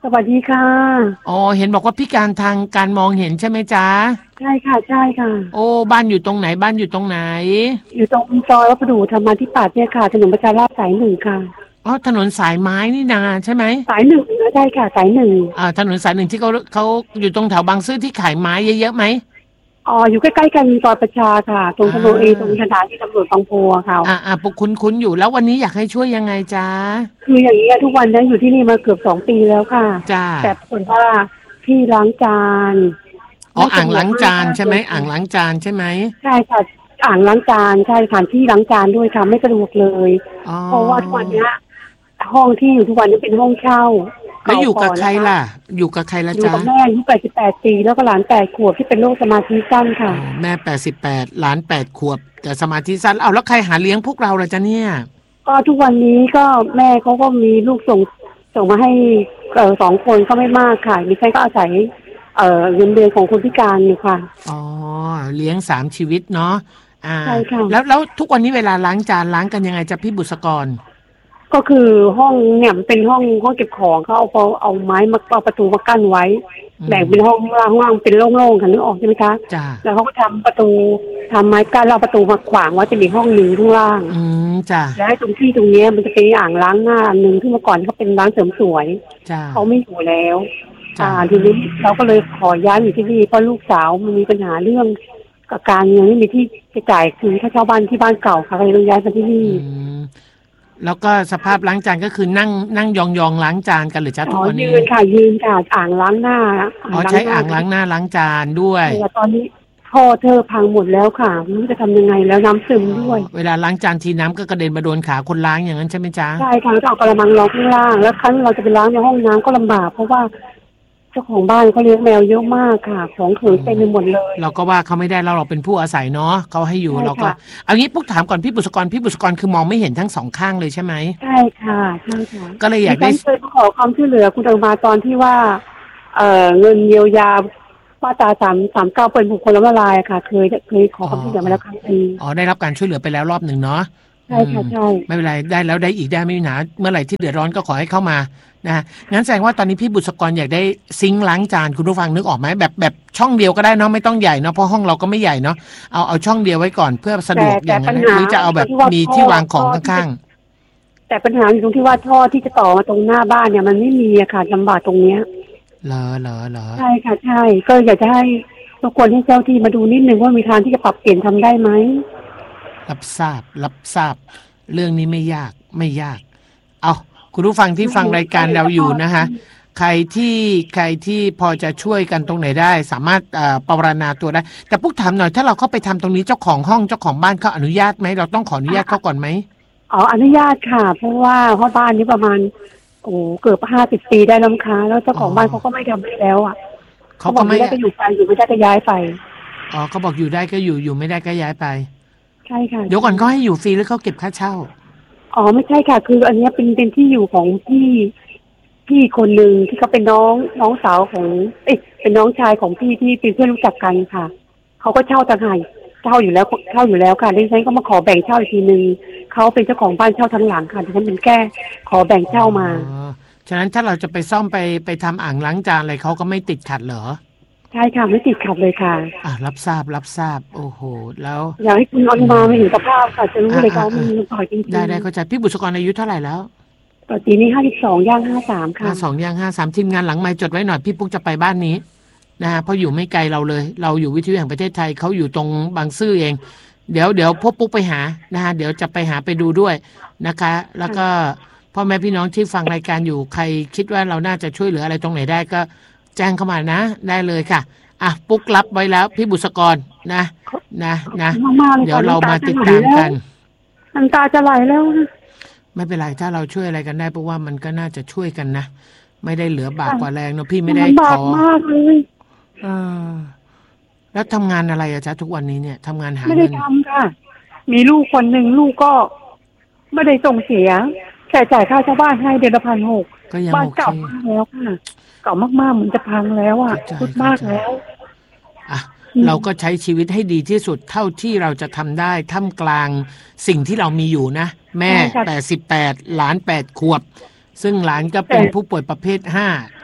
Speaker 6: สวัสดีค่ะ
Speaker 2: อ๋อเห็นบอกว่าพิการทางการมองเห็นใช่ไหมจ๊ะ
Speaker 6: ใช่ค่ะใช่ค่ะ
Speaker 2: โอ้บ้านอยู่ตรงไหนบ้านอยู่ตรงไหน
Speaker 6: อยู่ตรงซอยวัดประดู่ธรรมาธิปัตย์เนี่ยค่ะถนนประชาราษฎร์สายหนึ่งค่ะ
Speaker 2: อ๋อถนนสายไม้นี่นาใช่ไหม
Speaker 6: สายหนึ่งใช่ค่ะสายหนึ่ง
Speaker 2: อ่าถนนสายหนึ่งที่เขาเขาอยู่ตรงแถวบางซื่อที่ขายไม้เยอะๆไหม
Speaker 6: อ๋ออยู่ใกล้ๆกันซอยประชาค่ะตรงถนนเอตรงสถานีตำรวจบางโพค่ะ
Speaker 2: อ่าอ่าปุ๊กคุ้นๆอยู่แล้ววันนี้อยากให้ช่วยยังไงจ๊ะ
Speaker 6: คืออย่างนี้ทุกวันนี้อยู่ที่นี่มาเกือบสองปีแล้วค่ะ
Speaker 2: จ้า
Speaker 6: แต่ผลว่าที่ล้างจาน
Speaker 2: อ๋ออ่างล้างจานใช่ไหมอ่างล้างจานใช่ไหม
Speaker 6: ใช่ค่ะอ่างล้างจานใช่ค่ะที่ล้างจานด้วยค่ะไม่สะดวกเลยเพราะว่าทุกวันนี้ห้องที่อยู่ทุกวันนี้เป็นห้องเช่า
Speaker 2: แล้วอยู่กับใครล่ะอยู่กับใครล่ะจ๊ะ
Speaker 6: อยู่กับแม่อายุแปดสิบแปดปีแล้วก็หลานแปดขวบที่เป็นโรคสมาธิสั้นค่ะ
Speaker 2: แม่แปดสิบแปดหลานแปดขวบแต่สมาธิสั้นเอาแล้วใครหาเลี้ยงพวกเราล่ะจ๊ะเนี่ย
Speaker 6: ก็ทุกวันนี้ก็แม่เขาก็มีลูกส่งส่งมาให้เอ่อสองคนก็ไม่มากค่ะดิฉันก็อาศัยเอ่อเงินเดือนของคนพิการอยู่ค่ะ
Speaker 2: อ๋อเลี้ยงสามชีวิตเนาะอ่า
Speaker 6: ใช่ค่ะ
Speaker 2: แล้วแล้วทุกวันนี้เวลาล้างจานล้างกันยังไงจ๊ะพี่บุษกร
Speaker 6: ก็คือห้องเนี่ยเป็นห้องห้องเก็บของเขาเอาเอาไม้มาเอาประตูมากั้นไว้แบ่งเป็นห้องล่างห้องล่างเป็นโล่งๆค่ะนึกออกใช่ไหมคะแล้วเขาก็ทำประตูทำไม้กั้นแล้วประตูมาขวางไว้จะมีห้องหนึ่งข้างล่าง
Speaker 2: อืมจ้ะ
Speaker 6: แล้วตรงที่ตรงนี้มันจะเป็นอ่างล้างหน้าอันหนึ่งที่เมื่อก่อนเขาเป็นร้านเสริมสวยเขาไม่อยู่แล้วอ่าทีนี้เราก็เลยขอย้ายอยู่ที่นี่เพราะลูกสาวมันมีปัญหาเรื่องกับการเงินไม่มีที่จะจ่ายคืนค่าเช่าบ้านที่บ้านเก่าค่ะก็เลยต้องย้ายมาที่นี่
Speaker 2: แล้วก็สภาพล้างจานก็คือนั่งนั่งยองๆล้างจานกันหรือจ้าทุกวันนี้
Speaker 6: ยืนค่ะยืนค่ะอ่างล้างหน้า
Speaker 2: อ๋อใช้อ่างล้างหน้าล้างจานด้วย
Speaker 6: แต่ตอนนี้ท่อเธอพังหมดแล้วค่ะไม่รู้จะทำยังไงแล้วน้ำซึมด้วย
Speaker 2: เวลาล้างจานทีน้ำก็กระเด็นมาโดนขาคนล้างอย่างนั้นใช่ไหมจ๊ะ
Speaker 6: ใช่ค่ะต้องเอากระมังรองข้างล่างแล้วครั้งเราจะไปล้างในห้องน้ำก็ลำบากเพราะว่าเจ้าของบ้านเขาเลี้ยงแมวเยอะมากค่ะของเขินเต็มไปหมดเลย
Speaker 2: เราก็ว่าเขาไม่ได้เราเราเป็นผู้อาศัยเนาะเขาให้อยู่เราก็เอางี้ปุ๊กถามก่อนพี่บุษกรพี่บุษกรคือมองไม่เห็นทั้งสองข้างเลยใช่ไหม
Speaker 6: ใช่ค่ะใช่ค่ะ
Speaker 2: ก็เลยอยากได้
Speaker 6: เคยขอความช่วยเหลือคุณเอามาตอนที่ว่าเอ่อเงินเยียวยามาตราสามสามเก้าเป็นบุคคลล้มละลายค่ะเคยเคยขอความช่วยเหลือมาแล้วครั้งนึง
Speaker 2: อ๋อได้รับการช่วยเหลือไปแล้วรอบหนึ่งเนาะ
Speaker 6: ใช่ค่ะใช่
Speaker 2: ไม่เป็นไรได้แล้วได้อีกได้ไม่มีปัญหาเมื่อไหร่ที่เดือดร้อนก็ขอให้เข้ามานะงั้นแสดงว่าตอนนี้พี่บุษกรอยากได้ซิงค์ล้างจานคุณผู้ฟังนึกออกไหมแบบแบบช่องเดียวก็ได้เนาะไม่ต้องใหญ่เนาะเพราะห้องเราก็ไม่ใหญ่เนาะเอาเอาช่องเดียวไว้ก่อนเพื่อสะดวกอย่างนั้นหรือจะเอาแบบมีที่วางของข้าง
Speaker 6: ๆแต่ปัญหาอยู่ตรงที่ว่าท่อที่จะต่อมาตรงหน้าบ้านเนี่ยมันไม่มีอะค่ะลำบากตรงเนี้ย
Speaker 2: เหรอเหรอเหรอ
Speaker 6: ใช่ค่ะใช่ก็อยากจะให้ทุกคนให้เจ้าที่มาดูนิดนึงว่ามีทางที่จะปรับเปลี่ยนทำได้ไหม
Speaker 2: รับทราบรับทราบเรื่องนี้ไม่ยากไม่ยากเอาคุณผู้ฟังที่ฟังรายการเราอยู่นะคะใครที่ใครที่พอจะช่วยกันตรงไหนได้สามารถปรารณาตัวได้แต่พวกถามหน่อยถ้าเราเข้าไปทำตรงนี้เจ้าของห้องเจ้าของบ้านเขาอนุญาตไหมเราต้องขออนุญาตเขาก่อนไหม
Speaker 6: อ๋ออนุญาตค่ะเพราะว่าพ่อบ้านนี้ประมาณโอ้เกือบห้าสิบปีได้แล้วค่ะแล้วเจ้าของบ้านเขาก็ไม่ทำให้แล้วอ่ะเขาก็ไม่ได้ก็อยู่ไปอยู่ไม่ได้ก็ย้ายไป
Speaker 2: อ๋อเขาบอกอยู่ได้ก็อยู่อยู่ไม่ได้ก็ย้ายไป
Speaker 6: ใช่ค่ะ
Speaker 2: เดี๋ยวก่อนก็ให้อยู่ฟรีแล้วเขาเก็บค่าเช่า
Speaker 6: อ๋อไม่ใช่ค่ะคืออันนี้เป็นเป็นที่อยู่ของพี่พี่คนหนึ่งที่เขาเป็นน้องน้องสาวของเอ๊ะเป็นน้องชายของพี่ที่เป็นเพื่อนรู้จักกันค่ะเขาก็เช่าต่างหากเช่าอยู่แล้วเช่าอยู่แล้วค่ะดิฉันก็มาขอแบ่งเช่าอีกทีนึงเขาเป็นเจ้าของบ้านเช่าทั้งหลังค่ะดิฉันเป็นแค่ขอแบ่งเช่ามา
Speaker 2: อ๋อฉะนั้นถ้าเราจะไปซ่อมไปไปทำอ่างล้างจานอะไรเขาก็ไม่ติดขัดเหรอ
Speaker 6: ใช่ค่ะไม่ติดขัดเลยค่ะ
Speaker 2: อ่ะรับทราบรับทราบโอ้โหแล้ว
Speaker 6: อยากให้คุณอนุมาไม่เห็นสภาพค่ะจะรู้เลยเขามีต่อยจริงๆ
Speaker 2: ได้ได้เข้าใจพี่บุษกรอายุเท่าไหร่แล้ว
Speaker 6: ตอนนี้ห้าสิบสองย่างห้าสามค่ะ
Speaker 2: ห้าสองย่างห้าสามทีมงานหลังไมค์จดไว้หน่อยพี่ปุ๊กจะไปบ้านนี้นะฮะเพราะอยู่ไม่ไกลเราเลยเราอยู่วิทยุแห่งประเทศไทยเขาอยู่ตรงบางซื่อเองเดี๋ยวเดี๋ยวพวกปุ๊กไปหานะฮะเดี๋ยวจะไปหาไปดูด้วยนะคะแล้วก็พ่อแม่พี่น้องที่ฟังรายการอยู่ใครคิดว่าเราน่าจะช่วยเหลืออะไรตรงไหนได้ก็แจ้งเข้ามานะได้เลยค่ะอ่ะปุ๊กรับไว้แล้วพี่บุษกรนะนะนะเดี๋ยวเรามาติดตามกัน
Speaker 6: น้ำตาจะไหลแล้ว
Speaker 2: ไม่เป็นไรถ้าเราช่วยอะไรกันได้เพราะว่ามันก็น่าจะช่วยกันนะไม่ได้เหลือบากกว่าแรงเนาะพี่ไม่ได้ขอ
Speaker 6: มากเลย
Speaker 2: อ่าแล้วทำงานอะไรอะจ๊ะทุกวันนี้เนี่ยทำงานหาเงิน
Speaker 6: ไม่ได้ทำค่ะมีลูกคนหนึ่งลูกก็ไม่ได้ส่งเสียแค่จ่ายค่าเช่าบ้านให้เดือนละพันหกบ้านเก่ามากแล้วค่ะเก่ามากๆเหมือนจะพังแล้วอ่ะทุกมากแล้ว
Speaker 2: อ่ะเราก็ใช้ชีวิตให้ดีที่สุดเท่าที่เราจะทำได้ท่ามกลางสิ่งที่เรามีอยู่นะแม่แปดสิบแปดหลานแปดขวบซึ่งหลานก็เป็นผู้ป่วยประเภทห้าต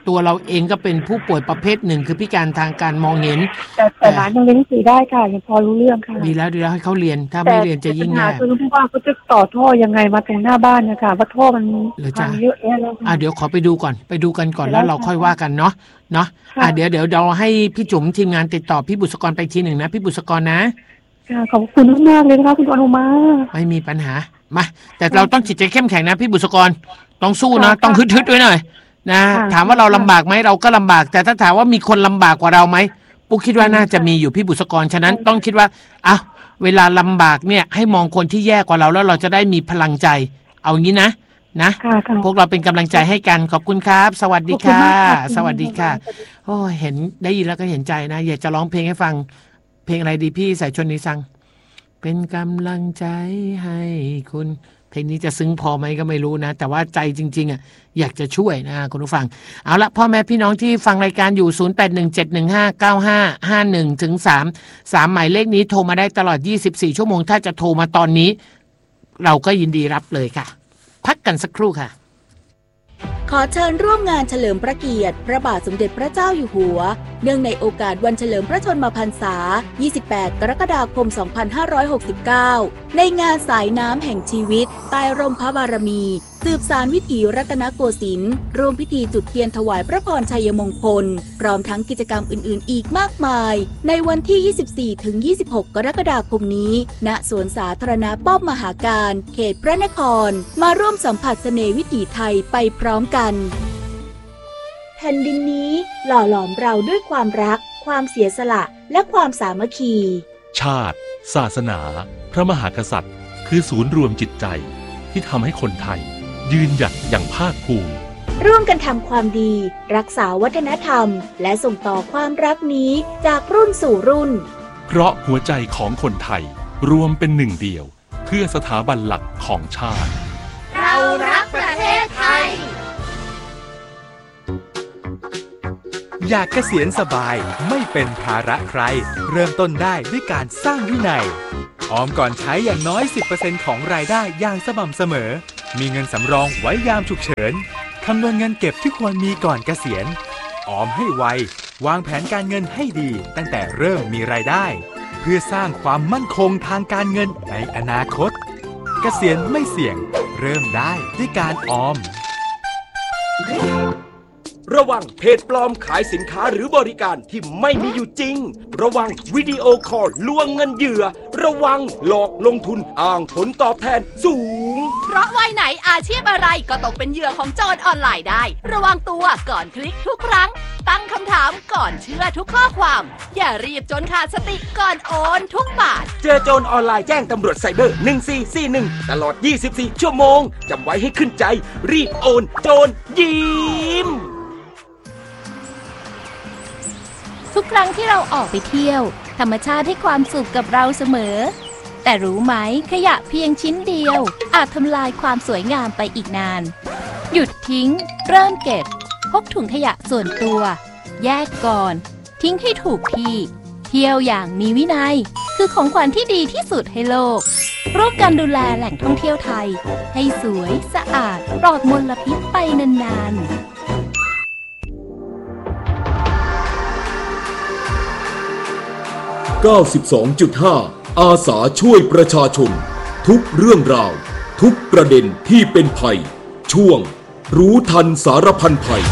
Speaker 2: ตัวเราเองก็เป็นผู้ป่วยประเภทหนึ่งคือพิการทางการมองเห็น
Speaker 6: แต่แต่หลานยังเรียนหนังสือได้ค่ะยังพอรู้เรื่องค่ะ
Speaker 2: ดีแล้วดีแล้วให้เขาเรียนถ้าไม่เรียนจะยิ่งแย่
Speaker 6: คือว่าเขาจะต่อท่อยังไงมาตรงหน้าบ้านนะคะว่าท่อมันพังเยอะแยะแล้ว
Speaker 2: อ่ะเดี๋ยวขอไปดูก่อนไปดูกันก่อนแล้วเราค่อยว่ากันเนาะเนาะอ่ะเดี๋ยวเดี๋ยวเราให้พี่จุ๋มทีมงานติดต่อพี่บุษกรไปทีหนึ่งนะพี่บุษกรนะ
Speaker 6: ขอบคุณมากเลยนะคะคุณอนุมา
Speaker 2: ไม่มีปัญหามาแต่เราต้องจิตใจเข้มแข็งนะพี่บุษกรต้องสู้นะต้องฮึดๆด้วยหน่อยนะถามว่าเราลำบากไหมเราก็ลำบากแต่ถ้าถามว่ามีคนลำบากกว่าเราไหมปุ๊กคิดว่าน่าจะมีอยู่พี่บุษกรฉะนั้นต้องคิดว่าอ้าวเวลาลำบากเนี่ยให้มองคนที่แย่กว่าเราแล้วเราจะได้มีพลังใจเอางี้นะนะพวกเราเป็นกำลังใจให้กันขอบคุณครับสวัสดีค่ะสวัสดีค่ะโอ้เห็นได้ยินแล้วก็เห็นใจนะอยากจะร้องเพลงให้ฟังเพลงอะไรดีพี่สายชนนิสังเป็นกำลังใจให้คุณเพลงนี้จะซึ้งพอไหมก็ไม่รู้นะแต่ว่าใจจริงๆอ่ะอยากจะช่วยนะคุณผู้ฟังเอาละพ่อแม่พี่น้องที่ฟังรายการอยู่ศูนย์ แปด หนึ่ง เจ็ด หนึ่ง ห้า เก้า ห้า ห้า หนึ่ง ถึง สาม สามหมายเลขนี้โทรมาได้ตลอดยี่สิบสี่ชั่วโมงถ้าจะโทรมาตอนนี้เราก็ยินดีรับเลยค่ะพักกันสักครู่ค่ะ
Speaker 7: ขอเชิญร่วมงานเฉลิมพระเกียรติพระบาทสมเด็จพระเจ้าอยู่หัวเนื่องในโอกาสวันเฉลิมพระชนมพรรษายี่สิบแปดกรกฎาคมสองพันห้าร้อยหกสิบเก้าในงานสายน้ำแห่งชีวิตใต้ร่มพระบารมีสืบสานวิถีรัตนโกสินทร์ร่วมพิธีจุดเทียนถวายพระพรชัยมงคลพร้อมทั้งกิจกรรมอื่นๆอีกมากมายในวันที่ ยี่สิบสี่ถึงยี่สิบหก กรกฎาคมนี้ณสวนสาธารณะป้อมมหาการเขตพระนครมาร่วมสัมผัสเสน่ห์วิถีไทยไปพร้อมกันแผ่นดินนี้หล่อหลอมเราด้วยความรักความเสียสละและความสามัคคี
Speaker 8: ชาติศาสนาพระมหากษัตริย์คือศูนย์รวมจิตใจที่ทำให้คนไทยยืนหยัดอย่างภาคภูมิ
Speaker 7: ร่วมกันทำความดีรักษาวัฒนธรรมและส่งต่อความรักนี้จากรุ่นสู่รุ่น
Speaker 8: เพราะหัวใจของคนไทยรวมเป็นหนึ่งเดียวเพื่อสถาบันหลักของชาติ
Speaker 7: เรารักประเทศไทย
Speaker 9: อยากเกษียณสบายไม่เป็นภาระใครเริ่มต้นได้ด้วยการสร้างวินัยออมก่อนใช้อย่างน้อย สิบเปอร์เซ็นต์ ของรายได้อย่างสม่ำเสมอมีเงินสำรองไว้ยามฉุกเฉินคำนวณเงินเก็บที่ควรมีก่อนเกษียณออมให้ไววางแผนการเงินให้ดีตั้งแต่เริ่มมีรายได้เพื่อสร้างความมั่นคงทางการเงินในอนาคตเกษียณไม่เสี่ยงเริ่มได้ด้วยการออม
Speaker 1: ระวังเพจปลอมขายสินค้าหรือบริการที่ไม่มีอยู่จริงระวังวิดีโอคอลลวงเงินเหยื่อระวังหลอกลงทุนอ้างผลตอบแทนสูง
Speaker 10: เพราะวัยไหนอาชีพอะไรก็ตกเป็นเหยื่อของโจรออนไลน์ได้ระวังตัวก่อนคลิกทุกครั้งตั้งคำถามก่อนเชื่อทุกข้อความอย่ารีบจนขาดสติก่อนโอนทุกบาท
Speaker 1: เจอโจรออนไลน์แจ้งตำรวจไซเบอร์หนึ่งสี่สี่หนึ่งตลอดยี่สิบสี่ชั่วโมงจำไว้ให้ขึ้นใจรีบโอนโจรยิ้ม
Speaker 10: ทุกครั้งที่เราออกไปเที่ยวธรรมชาติให้ความสุขกับเราเสมอแต่รู้ไหมขยะเพียงชิ้นเดียวอาจทำลายความสวยงามไปอีกนานหยุดทิ้งเริ่มเก็บพกถุงขยะส่วนตัวแยกก่อนทิ้งให้ถูกที่เที่ยวอย่างมีวินัยคือของขวัญที่ดีที่สุดให้โลกร่วมกันดูแลแหล่งท่องเที่ยวไทยให้สวยสะอาดปลอดมลพิษไปนานๆ
Speaker 1: เก้าสิบสองจุดห้า อาสาช่วยประชาชนทุกเรื่องราวทุกประเด็นที่เป็นภัยช่วงรู้ทันสารพันภัย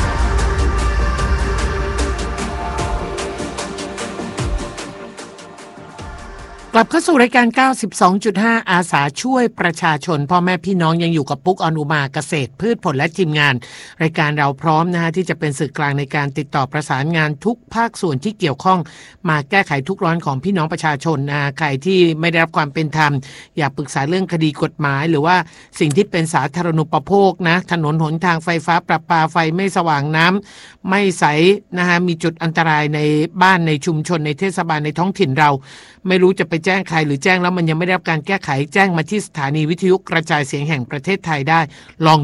Speaker 2: กลับเข้าสู่รายการ เก้าสิบสองจุดห้า อาสาช่วยประชาชนพ่อแม่พี่น้องยังอยู่กับปุ๊กอนุมาเกษตรพืชผลและทีมงานรายการเราพร้อมนะฮะที่จะเป็นสื่อกลางในการติดต่อประสานงานทุกภาคส่วนที่เกี่ยวข้องมาแก้ไขทุกร้อนของพี่น้องประชาชนนะใครที่ไม่ได้รับความเป็นธรรมอยากปรึกษาเรื่องคดีกฎหมายหรือว่าสิ่งที่เป็นสาธารณูปโภคนะถนนหนทางไฟฟ้าประปาไฟไม่สว่างน้ำไม่ใสนะฮะมีจุดอันตรายในบ้านในชุมชนในเทศบาลในท้องถิ่นเราไม่รู้จะไปแจ้งใครหรือแจ้งแล้วมันยังไม่ได้รับการแก้ไขแจ้งมาที่สถานีวิทยุกระจายเสียงแห่งประเทศไทยได้ลองดู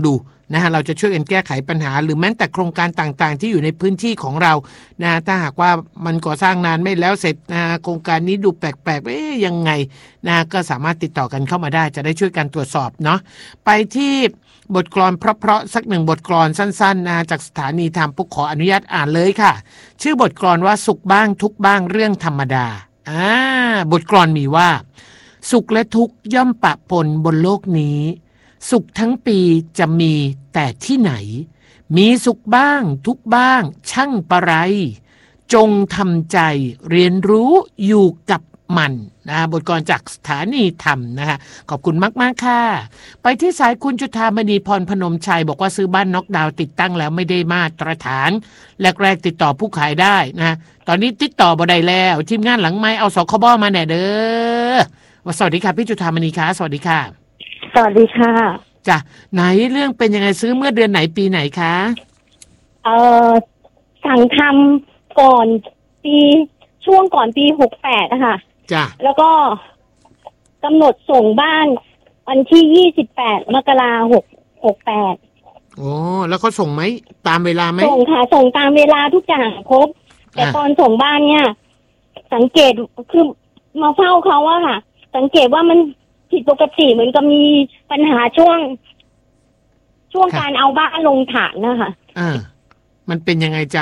Speaker 2: นะฮะเราจะช่วยกันแก้ไขปัญหาหรือแม้แต่โครงการต่างๆที่อยู่ในพื้นที่ของเรานะถ้าหากว่ามันก่อสร้างนานไม่แล้วเสร็จนะโครงการนี้ดูแปลกๆเอ๊ยยังไงนะก็สามารถติดต่อกันเข้ามาได้จะได้ช่วยกันตรวจสอบเนาะไปที่บทกลอนเพราะๆสักหนึ่งบทกลอนสั้นๆนะจากสถานีธรรมปุ๊กขออนุญาตอ่านเลยค่ะชื่อบทกลอนว่าสุขบ้างทุกบ้างเรื่องธรรมดาอ่าบทกลอนมีว่าสุขและทุกข์ย่อมปะปนบนโลกนี้สุขทั้งปีจะมีแต่ที่ไหนมีสุขบ้างทุกบ้างช่างปะไรจงทำใจเรียนรู้อยู่กับมันนะบทกลอนจากสถานีธรรมนะคะขอบคุณมากๆค่ะไปที่สายคุณจุฑามณีพรพนมชัยบอกว่าซื้อบ้านน็อกดาวน์ติดตั้งแล้วไม่ได้มาตรฐานแรกๆติดต่อผู้ขายได้นะตอนนี้ติดต่อบ่ได้แล้วทีมงานหลังไมค์เอาสคบมาแน่เด้อสวัสดีค่ะพี่จุฑามณีค่ะสวัสดีค่ะ
Speaker 11: สวัสดีค่ะ
Speaker 2: จ้ะไหนเรื่องเป็นยังไงซื้อเมื่อเดือนไหนปีไหนคะ
Speaker 11: เอ่อสั่งทำก่อนปีช่วงก่อนปีหกแปดอะค่ะ
Speaker 2: จ้ะ
Speaker 11: แล้วก็กำหนดส่งบ้านวันที่ยี่สิบแปดมกราหกหกแปด
Speaker 2: โอ้แล้วเขาส่งไหมตามเวลาไหม
Speaker 11: ส่งค่ะส่งตามเวลาทุกอย่างครบแต่ตอนส่งบ้านเนี่ยสังเกตคือมาเฝ้าเขาอะค่ะสังเกตว่ามันผิดปกติเหมือนกับมีปัญหาช่วงช่วงการเอาบ้านลงฐานนะคะ
Speaker 2: อ่ามันเป็นยังไงจ๊ะ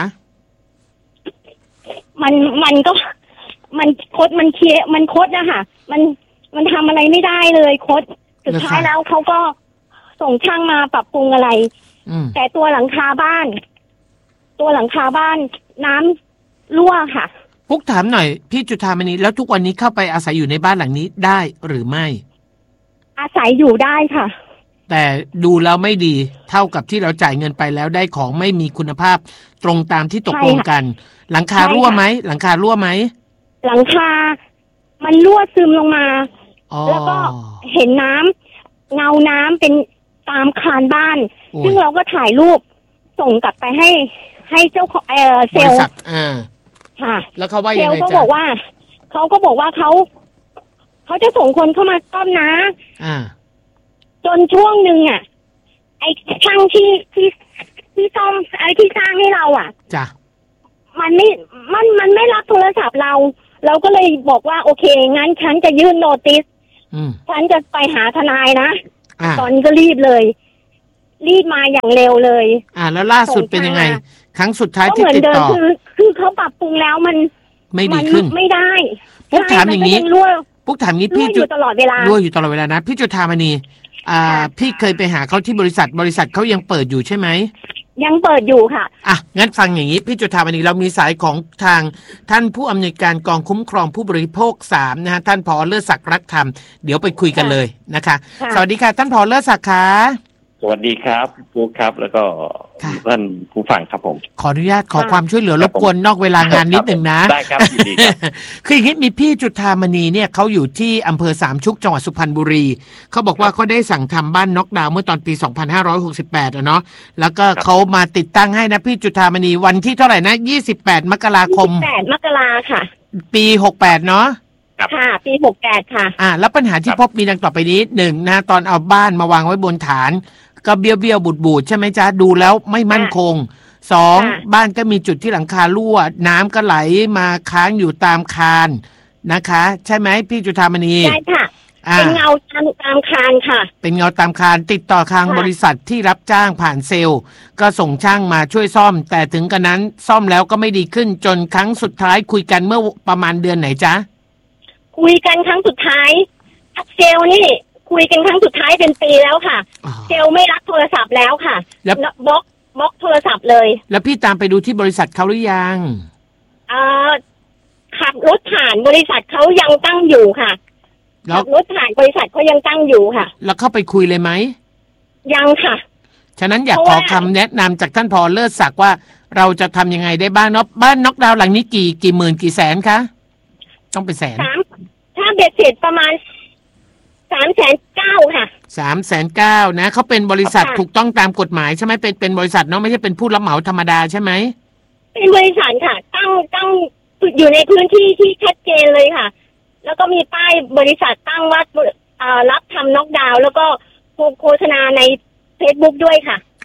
Speaker 11: มันมันก็มันคดมันเคลียมันคดนะคะมันมันทำอะไรไม่ได้เลยคดสุดท้ายแล้วเขาก็ส่งช่างมาปรับปรุงอะไรแต่ตัวหลังคาบ้าน ตัวหลังคาบ้านน้ำรั่วค่ะ
Speaker 2: ปุ๊กถามหน่อยพี่จุฑามณีแล้วทุกวันนี้เข้าไปอาศัยอยู่ในบ้านหลังนี้ได้หรือไม่
Speaker 11: อาศัยอยู่ได้ค่ะ
Speaker 2: แต่ดูแล้วไม่ดีเท่ากับที่เราจ่ายเงินไปแล้วได้ของไม่มีคุณภาพตรงตามที่ตกลงกันหลังคารั่วไหมหลังคารั่วไหม
Speaker 11: หลังคามันรั่วซึมลงมาแล้วก็เห็นน้ำเงาน้ำเป็นตามคานบ้านซึ่งเราก็ถ่ายรูปส่งกลับไปให้ให้เจ้าของเออเซลล์ค่ะ
Speaker 2: แล้วเขาว่ายังไง
Speaker 11: จ๊ะเซลล์ก็บอกว่าเขาก็บอกว่าเขาเขาจะส่งคนเข้ามาซ่อมนะ
Speaker 2: อ่า
Speaker 11: จนช่วงหนึ่งอ่ะไอ้ช่างที่ที่ที่ซ่อมไอ้ที่สร้างให้เราอ่ะ
Speaker 2: จ้ะ
Speaker 11: มันไม่มันมันไม่รับโทรศัพท์เราเราก็เลยบอกว่าโอเคงั้นฉันจะยื่นโนติสฉันจะไปหาทนายนะตอนนี้ก็รีบเลยรีบมาอย่างเร็วเลย
Speaker 2: อ่าแล้วล่าสุดเป็นยังไงครั้งสุดท้ายที่ติดต่อ
Speaker 11: คือคือเขาปรับปรุงแล้วมัน
Speaker 2: ไม่ดีขึ้น
Speaker 11: ไม่ได้
Speaker 2: ปุ๊กถามอย่างนี้ปุ๊กถามนี้พี่
Speaker 11: จุดตลอดเวลา
Speaker 2: รั่วอยู่ตลอดเวลานะพี่จุฑามณีอ่าพี่เคยไปหาเขาที่บริษัทบริษัทเขายังเปิดอยู่ใช่ไหม
Speaker 11: ยังเปิดอยู่ค่ะ
Speaker 2: อ่ะงั้นฟังอย่างนี้พี่จุฑามณีเรามีสายของทางท่านผู้อำนวยการกองคุ้มครองผู้บริโภคสามนะฮะท่านผอ.เลิศศักดิ์รักธรรมเดี๋ยวไปคุยกันเลยนะคะสวัสดีค่ะท่านผอ.เลิศศักดิ์ค่ะ
Speaker 12: สวัสดีครับปุ๊กครับแล้วก็ท่านผู้ฟังครับผม
Speaker 2: ขออนุญาตขอความช่วยเหลือรบกวนนอกเวลางานนิดหนึ่งนะ
Speaker 12: ได้ครับยินดีครับ
Speaker 2: คืออย่างนี้มีพี่จุฑามณีเนี่ยเขาอยู่ที่อำเภอสามชุกจังหวัดสุพรรณบุรีเขาบอกว่าเขาได้สั่งทำบ้านน็อกดาวน์เมื่อตอนปีสองพันห้าร้อยหกสิบแปดอ่ะเนาะแล้วก็เขามาติดตั้งให้นะพี่จุฑามณีวันที่เท่าไหร่นะยี่สิบแปดมกราคม
Speaker 11: ยี่สิบแปดมกราค่ะ
Speaker 2: ปีหกแปดเนาะ
Speaker 11: ค่ะปีหกแปดค่ะ
Speaker 2: อ่าแล้วปัญหาที่พบมีดังต่อไปนี้หนึ่งนะตอนเอาบ้านมาวางไว้บนฐานก็เบี้ยวเบี้ยวบูดบูดใช่ไหมจ๊ะดูแล้วไม่มั่นคงสองบ้านก็มีจุดที่หลังคารั่วน้ำก็ไหลมาค้างอยู่ตามคานนะคะใช่ไหมพี่จุฑามณี
Speaker 11: ใช่ค่ะเป็นเงาตามตามคานค่ะ
Speaker 2: เป็นเงาตามคานติดต่อทางบริษัทที่รับจ้างผ่านเซลล์ก็ส่งช่างมาช่วยซ่อมแต่ถึงกระนั้นซ่อมแล้วก็ไม่ดีขึ้นจนครั้งสุดท้ายคุยกันเมื่อประมาณเดือนไหนจ๊ะ
Speaker 11: คุยกันครั้งสุดท้ายเซลล์นี่คุยกันครั้งสุดท้ายเป็นปีแล้วค่ะเซลล์ไม่รับโทรศัพท์แล้วค่ะแล้วบล็อกบล็อกโทรศัพท์เลย
Speaker 2: แล้วพี่ตามไปดูที่บริษัทเขาหรือยัง
Speaker 11: เอ่อขับรถผ่านบริษัทเขายังตั้งอยู่ค่ะขับรถผ่านบริษัทเขายังตั้งอยู่ค่ะ
Speaker 2: แล้วเข้าไปคุยเลยไหม
Speaker 11: ยังค่ะ
Speaker 2: ฉะนั้นอยากขอคำแนะนำจากท่านผอ.เลิศศักดิ์ว่าเราจะทำยังไงได้บ้างเนาะบ้านน็อกดาวน์หลังนี้กี่กี่หมื่นกี่แสนคะต้องเป็นแสน
Speaker 11: ถ้าเบ็ดเสร็จประมาณสามแสนเก้าค่ะ
Speaker 2: สามแสนเก้านะเขาเป็นบริษัทถูกต้องตามกฎหมายใช่ไหมเป็นเป็นบริษัทเนาะไม่ใช่เป็นผู้รับเหมาธรรมดาใช่ไหม
Speaker 11: เป็นบริษัทค่ะตั้งตั้งอยู่ในพื้นที่ที่ชัดเจนเลยค่ะแล้วก็มีป้ายบริษัทตั้งว่ารับทำน็อกดาวน์แล้วก็โฆษณาใน Facebook ด้วยค่ะ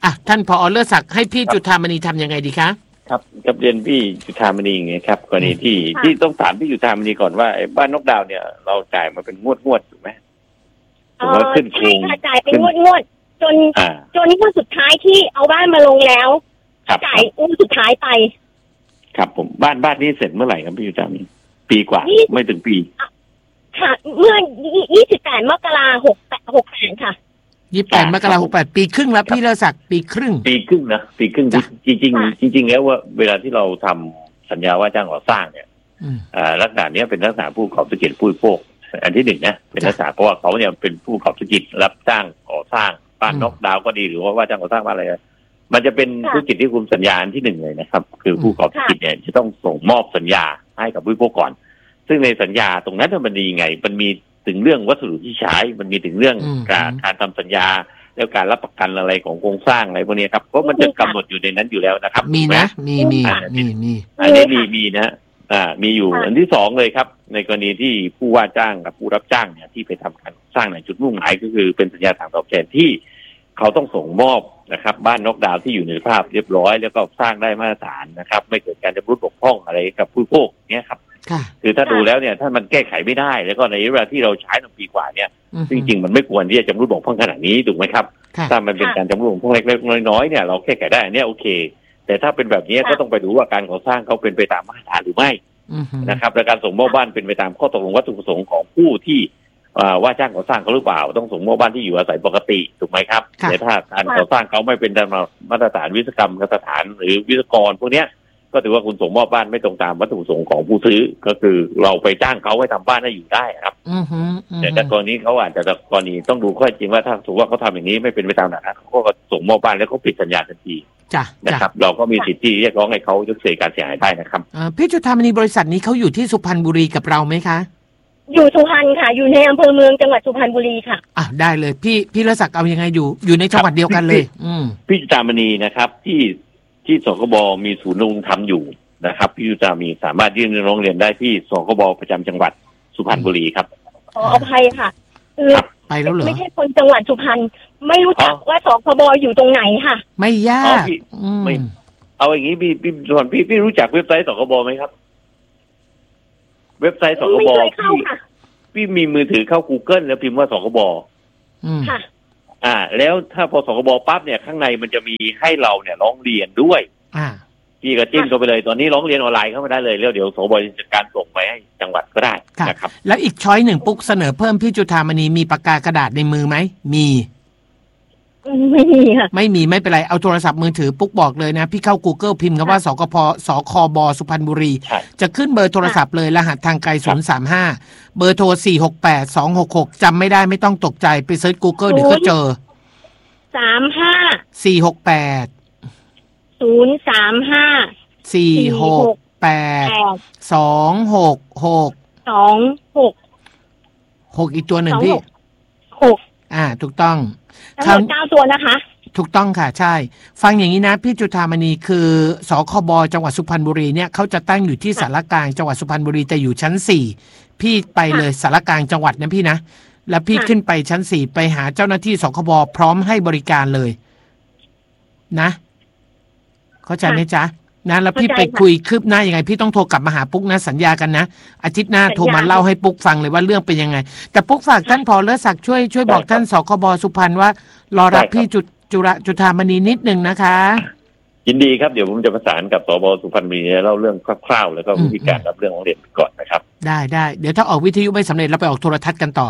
Speaker 2: อ่ะท่านผอ.เลิศศักดิ์ให้พี่จุฑามณีทำยังไงดีคะ
Speaker 12: ครับกับเรียนพี่จุฑามณีอย่างเงี้ยครับกรณีที่ที่ต้องถามพี่จุฑามณีก่อนว่าบ้านนกดาวเนี่ยเราจ่ายมาเป็นงวดงวดถูกไหม
Speaker 11: อ๋อใช่ค่ะจ่ายเป็นงวดงวดจนจนงวดสุดท้ายที่เอาบ้านมาลงแล้วจ่ายงวดสุดท้ายไป
Speaker 12: ครับผมบ้านบ้านนี้เสร็จเมื่อไหร่ครับพี่จุฑามณีปีกว่าไม่ถึงปี
Speaker 11: ค่ะเมื่อยี่สิบแปดมกราคมหกแปดหกแปดค่ะ
Speaker 2: ยี่สิบแปดมกราคมหกแปดปีครึ่งแล้วพี่เลิศศักดิ์ปีครึ่ง
Speaker 12: ปีครึ่งนะปีครึ่งจริงจริงจริงๆแล้วว่าเวลาที่เราทำสัญญาว่าจ้างก่อสร้างเนี่ยลักษณะนี้เป็นลักษณะผู้ประกอบธุรกิจผู้บริโภคอันที่หนึ่งนะเป็นลักษณะเพราะว่าเขาเนี่ยเป็นผู้ประกอบธุรกิจรับจ้างก่อสร้างบ้านนกดาวก็ดีหรือว่าว่าจ้างก่อสร้างบ้านอะไรมันจะเป็นธุรกิจที่คุมสัญญาที่หนึ่งเลยนะครับคือผู้ประกอบธุรกิจเนี่ยจะต้องส่งมอบสัญญาให้กับผู้บริโภคก่อนซึ่งในสัญญาตรงนั้นมันดีไงมันมีถึงเรื่องวัสดุที่ใช้มันมีถึงเรื่องการการทำสัญญาแล้วการรับประกันอะไรของโครงสร้างอะไรพวกนี้ครับเพราะมันจะกำหนดอยู่ในนั้นอยู่แล้วนะครับ
Speaker 2: มีนะมีมีมีมี
Speaker 12: อันนี้มีมีนะอ่ามีอยู่อันที่สองเลยครับในกรณีที่ผู้ว่าจ้างกับผู้รับจ้างเนี่ยที่ไปทำการสร้างในจุดมุ่งหมายก็คือเป็นสัญญาทางตอบแทนที่เขาต้องส่งมอบนะครับบ้านนกดาวที่อยู่ในสภาพเรียบร้อยแล้วก็สร้างได้มาตรฐานนะครับไม่เกิดการชำรุดบกพร่องอะไรกับผู้บริโภคเนี่ยครับคือถ้าดูแล้วเนี่ยถ้ามันแก้ไขไม่ได้แล้วก็ในเวลาที่เราใช้หนึ่งปีกว่าเนี่ยจริงๆมันไม่ควรที่จะชำรุดบกพร่องขนาดนี้ถูกไหมครับถ้ามันเป็นการชำรุดบกพร่องเล็กๆน้อยๆเนี่ยเราแก้ไขได้เนี่ยโอเคแต่ถ้าเป็นแบบนี้ก็ต้องไปดูว่าการก่อสร้างเขาเป็นไปตามมาตรฐานหรือไม่นะครับและการส่งมอบบ้านเป็นไปตามข้อตกลงวัตถุประสงค์ของผู้ที่ว่าจ้างก่อสร้างเขาหรือเปล่าต้องส่งมอบบ้านที่อยู่อาศัยปกติถูกไหมครับแต่ถ้าการก่อสร้างเขาไม่เป็นตามมาตรฐานวิศวกรรมสถานหรือวิศวกรพวกเนี้ยก็ถือว่าคุณส่งมอบบ้านไม่ตรงตามวัตถุประสงค์ของผู้ซื้อก็คือเราไปจ้างเขาให้ทำบ้านให้อยู่ได้ครับแต่ในกรณีเขาอาจจะกรณีต้องดูข้อจริงว่าถ้าถือว่าเขาทำอย่างนี้ไม่เป็นไปตามนั้นเขาก็ส่งมอบบ้านแล้วเขาปิดสัญญาทันทีนะครับเราก็มีสิทธิ์ที่เรียกร้องให้เขายกเลิกการเสียหายได้นะครับ
Speaker 2: พี่จุฑามณีบริษัทนี้เขาอยู่ที่สุพรรณบุรีกับเราไหมคะ
Speaker 11: อยู่สุพรรณค่ะอยู่ในอำเภอเมืองจังหวัดสุพรรณบุรีค่ะ
Speaker 2: อ่ะได้เลยพี่พี่เลิศศักดิ์เอายังไงอยู่อยู่ในจังหวัดเดียวกันเลยอืม
Speaker 12: พี่จุฑามณีนะครับที่ที่สคบมีศูนย์ดำรงธรรมอยู่นะครับพี่จุฑามณีสามารถยื่นร้องเรียนได้ที่สคบประจำจังหวัดสุพรรณบุรีครับ
Speaker 11: ขออภัยค่ะคือ
Speaker 2: ไปแล้วเหรอ
Speaker 11: ไม่ใช่คนจังหวัดสุพรรณไม่รู้จักว่าสคบอยู่ตรงไหนค่ะ
Speaker 2: ไม่ยาก
Speaker 12: ไม่เอาอย่างนี้พี่พี่ส่วนพี่พี่รู้จักเว็บไซต์สคบไหมครับเว็บไซต์สคบพี่พี่มีมือถือเข้า Google แล้วพิมพ์ว่าสคบ
Speaker 11: ค่ะ
Speaker 12: อ่าแล้วถ้าพอสคบปั๊บเนี่ยข้างในมันจะมีให้เราเนี่ยร้องเรียนด้วย
Speaker 2: อ่า
Speaker 12: พี่ก็จิ้มเข้าไปเลยตอนนี้ร้องเรียนออนไลน์เข้ามาได้เลยแล้วเดี๋ยวสคบจะจัดการส่งไปให้จังหวัดก็ได้นะครับ
Speaker 2: แล้วอีกช้อยหนึ่งปุ๊กเสนอเพิ่มพี่จุฑามณีมีปากกากระดาษในมือไหมมี
Speaker 11: ไม่มีค่ะ
Speaker 2: ไม่มีไม่เป็นไรเอาโทรศัพท์มือถือปุ๊กบอกเลยนะพี่เข้า Google พิมพ์คำว่าสกพสคบสุพรรณบุรีจะขึ้นเบอร์โทรศัพท์เลยรหัสทางไกลศูนย์ สาม ห้าเบอร์โทรสี่ หก แปด สอง หก หกจำไม่ได้ไม่ต้องตกใจไปเซิร์ช Google เดี๋ยวก็เจอ
Speaker 11: สาม ห้า
Speaker 2: สี่ หก แปด
Speaker 11: ศูนย์ สาม ห้า
Speaker 2: สี่ หก แปด สอง หก หก
Speaker 11: สอง หก
Speaker 2: หกอีกตัวหนึ่งพี่
Speaker 11: หก
Speaker 2: อ่าถูกต้อง
Speaker 11: ทั้งหมดเก้าตัวนะคะ
Speaker 2: ถูกต้องค่ะใช่ฟังอย่างนี้นะพี่จุฑามณีคือสคบจังหวัดสุพรรณบุรีเนี่ยเขาจะตั้งอยู่ที่สารกลางจังหวัดสุพรรณบุรีแต่อยู่ชั้นสี่พี่ไปเลยสารกลางจังหวัดนะพี่นะแล้วพี่ขึ้นไปชั้นสี่ไปหาเจ้าหน้าที่สคบพร้อมให้บริการเลยนะเข้าใจไหมจ๊ะนะแล้วพี่ไปคุยคืบหน้ายังไงพี่ต้องโทรกลับมาหาปุ๊กนะสัญญากันนะอาทิตย์หน้าโทรมาเล่าให้ปุ๊กฟังเลยว่าเรื่องเป็นยังไงแต่ปุ๊กฝากท่านผอ.เลิศศักดิ์ช่วยช่วยบอกท่านสคบสุพรรณว่ารอรับพี่จุจุระจุฑามณีนิดนึงนะคะ
Speaker 12: ยินดีครับเดี๋ยวผมจะประสานกับสบสุพรรณบุรีเล่าเรื่องคร่าวๆแล้วก็วิธีการรับเรื่องของเรียนก่อนนะครับ
Speaker 2: ได้ได้เดี๋ยวถ้าออกวิทยุไม่สำเร็จเราไปออกโทรทัศน์กันต่อ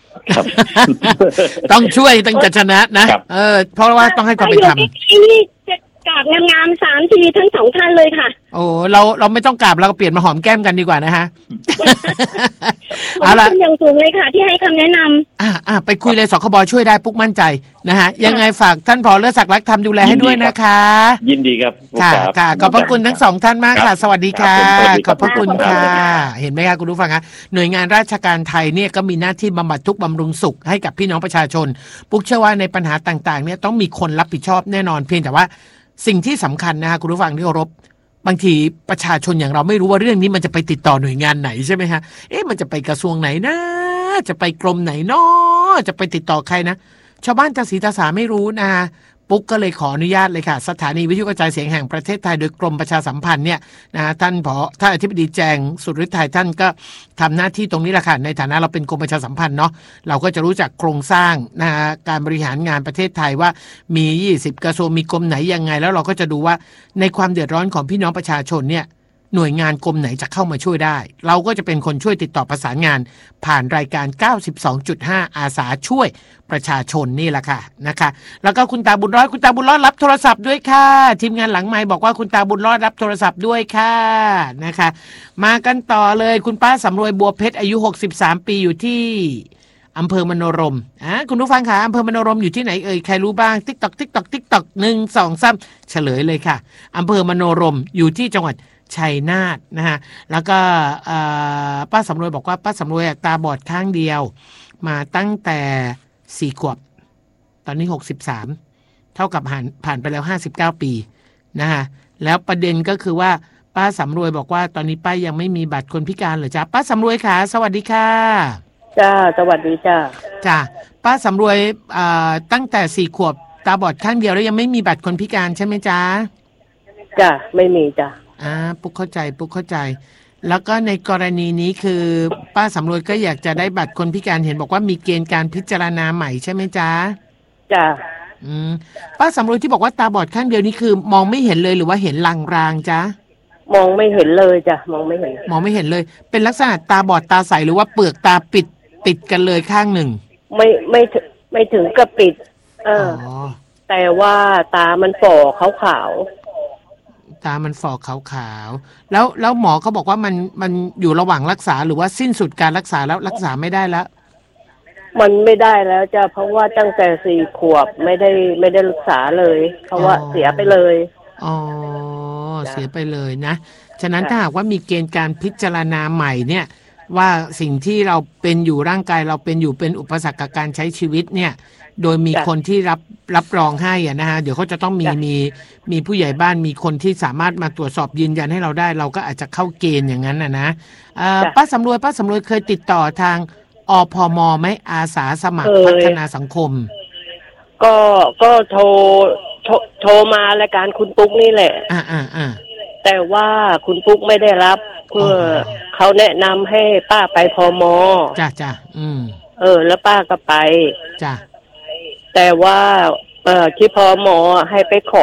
Speaker 2: ต้องช่วยต้องจะชนะนะเออเพราะว่าต้องให้ความเป็นธรรม
Speaker 11: กราบงามๆสามทีทั้งสองท่านเลยค่ะ
Speaker 2: โอ้เราเราไม่ต้องกราบเราก็เปลี่ยนมาหอมแก้มกันดีกว่านะฮะ
Speaker 11: เอาละอย่างสูงเลยค่ะที่ให้คำแนะนำ
Speaker 2: อ่าอ่าไปคุยเลยสคบช่วยได้ปุ๊กมั่นใจนะฮะยังไงฝากท่านผอ.เลิศศักดิ์รักธรรมดูแลให้ด้วยนะคะ
Speaker 12: ยินดีครับ
Speaker 2: ค่ะค่ะขอบพระคุณทั้งสองท่านมากค่ะสวัสดีค่ะขอบพระคุณค่ะเห็นไหมคะคุณผู้ฟังคะหน่วยงานราชการไทยเนี่ยก็มีหน้าที่บำบัดทุกข์บำรุงสุขให้กับพี่น้องประชาชนปุ๊กเชื่อว่าในปัญหาต่างๆเนี่ยต้องมีคนรับผิดชอบแน่นอนเพียงแต่ว่าสิ่งที่สำคัญนะคะคุณผู้ฟังที่เคารพบางทีประชาชนอย่างเราไม่รู้ว่าเรื่องนี้มันจะไปติดต่อหน่วยงานไหนใช่ไหมฮะเอ๊ะมันจะไปกระทรวงไหนนะจะไปกรมไหนเนาะจะไปติดต่อใครนะชาวบ้านตาสีตาสาไม่รู้นะปปุ๊กก็เลยขออนุญาตเลยค่ะสถานีวิทยุกระจายเสียงแห่งประเทศไทยโดยกรมประชาสัมพันธ์เนี่ยนะท่านผอท่านอธิบดีแจงสุริไทยท่านก็ทำหน้าที่ตรงนี้แหละค่ะในฐานะเราเป็นกรมประชาสัมพันธ์เนาะเราก็จะรู้จักโครงสร้างนะฮะการบริหารงานประเทศไทยว่ามียี่สิบกระทรวงมีกรมไหนยังไงแล้วเราก็จะดูว่าในความเดือดร้อนของพี่น้องประชาชนเนี่ยหน่วยงานกรมไหนจะเข้ามาช่วยได้เราก็จะเป็นคนช่วยติดต่อประสานงานผ่านรายการ เก้าสิบสองจุดห้า อาสาช่วยประชาชนนี่แหละค่ะนะคะแล้วก็คุณตาบุญรอดคุณตาบุญรอดรับโทรศัพท์ด้วยค่ะทีมงานหลังไมค์บอกว่าคุณตาบุญรอดรับโทรศัพท์ด้วยค่ะนะคะมากันต่อเลยคุณป้าสำรวยบัวเพชรอายุหกสิบสามปีอยู่ที่อำเภอมโนรมอ่ะคุณผู้ฟังค่ะอำเภอมโนรมอยู่ที่ไหนเอ่ยใครรู้บ้าง ติ๊กต๊อก ติ๊กต๊อก ติ๊กต๊อก หนึ่ง สอง สาม เฉลยเลยค่ะอำเภอมโนรมอยู่ที่จังหวัดชัยนาทนะฮะแล้วก็ป้าสำรวยบอกว่าป้าสำรวยตาบอดข้างเดียวมาตั้งแต่สี่ขวบตอนนี้หกสิบสามเท่ากับผ่านผ่านไปแล้วห้าสิบเก้าปีนะฮะแล้วประเด็นก็คือว่าป้าสำรวยบอกว่าตอนนี้ป้ายังไม่มีบัตรคนพิการเหรอจ๊ะป้าสำรวยค่ะสวัสดีค่ะ
Speaker 13: จ้าสวัสดีจ้า
Speaker 2: จ้าป้าสำรวยตั้งแต่สี่ขวบตาบอดข้างเดียวแล้วยังไม่มีบัตรคนพิการใช่ไหมจ๊ะ
Speaker 13: จ้าไม่มีจ้า
Speaker 2: อ่าปุ๊กเข้าใจปุ๊กเข้าใจแล้วก็ในกรณีนี้คือป้าสำรวยก็อยากจะได้บัตรคนพิการเห็นบอกว่ามีเกณฑ์การพิจารณาใหม่ใช่ไหมจ๊ะ
Speaker 13: จ้า
Speaker 2: อืมป้าสำรวยที่บอกว่าตาบอดข้างเดียวนี่คือมองไม่เห็นเลยหรือว่าเห็นลางๆจ๊ะ
Speaker 13: มองไม่เห็นเลยจ้ะมองไม่เห็น
Speaker 2: มองไม่เห็นเลยเป็นลักษณะตาบอดตาใสหรือว่าเปลือกตาปิดติดกันเลยข้างหนึ่ง
Speaker 13: ไม่ไม่ไม่ถึงกับปิดเออแต่ว่าตามันฝ่อขาว
Speaker 2: ตามันฝ่อขาวๆแล้วแล้วหมอเขาบอกว่ามันมันอยู่ระหว่างรักษาหรือว่าสิ้นสุดการรักษาแล้วรักษาไม่ได้แล้ว
Speaker 13: มันไม่ได้แล้วจ้ะเพราะว่าตั้งแต่สี่ขวบไม่ได้ไม่ได้รักษาเลยเพราะว่าเสียไปเลย
Speaker 2: อ๋อเสียไปเลยนะฉะนั้นถ้าหากว่ามีเกณฑ์การพิจารณาใหม่เนี่ยว่าสิ่งที่เราเป็นอยู่ร่างกายเราเป็นอยู่เป็นอุปสรรคกับการใช้ชีวิตเนี่ยโดยมีคนที่รับรับรองให้อ่ะนะฮะเดี๋ยวเขาจะต้องมีมีมีผู้ใหญ่บ้านมีคนที่สามารถมาตรวจสอบยืนยันให้เราได้เราก็อาจจะเข้าเกณฑ์อย่างนั้นนะนะป้าสำรวยป้าสำรวยเคยติดต่อทางอพมไหมอาสาสมัครพัฒนาสังคม
Speaker 13: ก็ก็โทรโทรมารายการคุณปุ๊กนี่แหละ
Speaker 2: อ่าอ่าอ่า
Speaker 13: แต่ว่าคุณปุ๊กไม่ได้รับเพื่อเขาแนะนำให้ป้าไปพม
Speaker 2: จ้ะจ้ะอืม
Speaker 13: เออแล้วป้าก็ไป
Speaker 2: จ้ะ
Speaker 13: แต่ว่าเออที่พมให้ไปขอ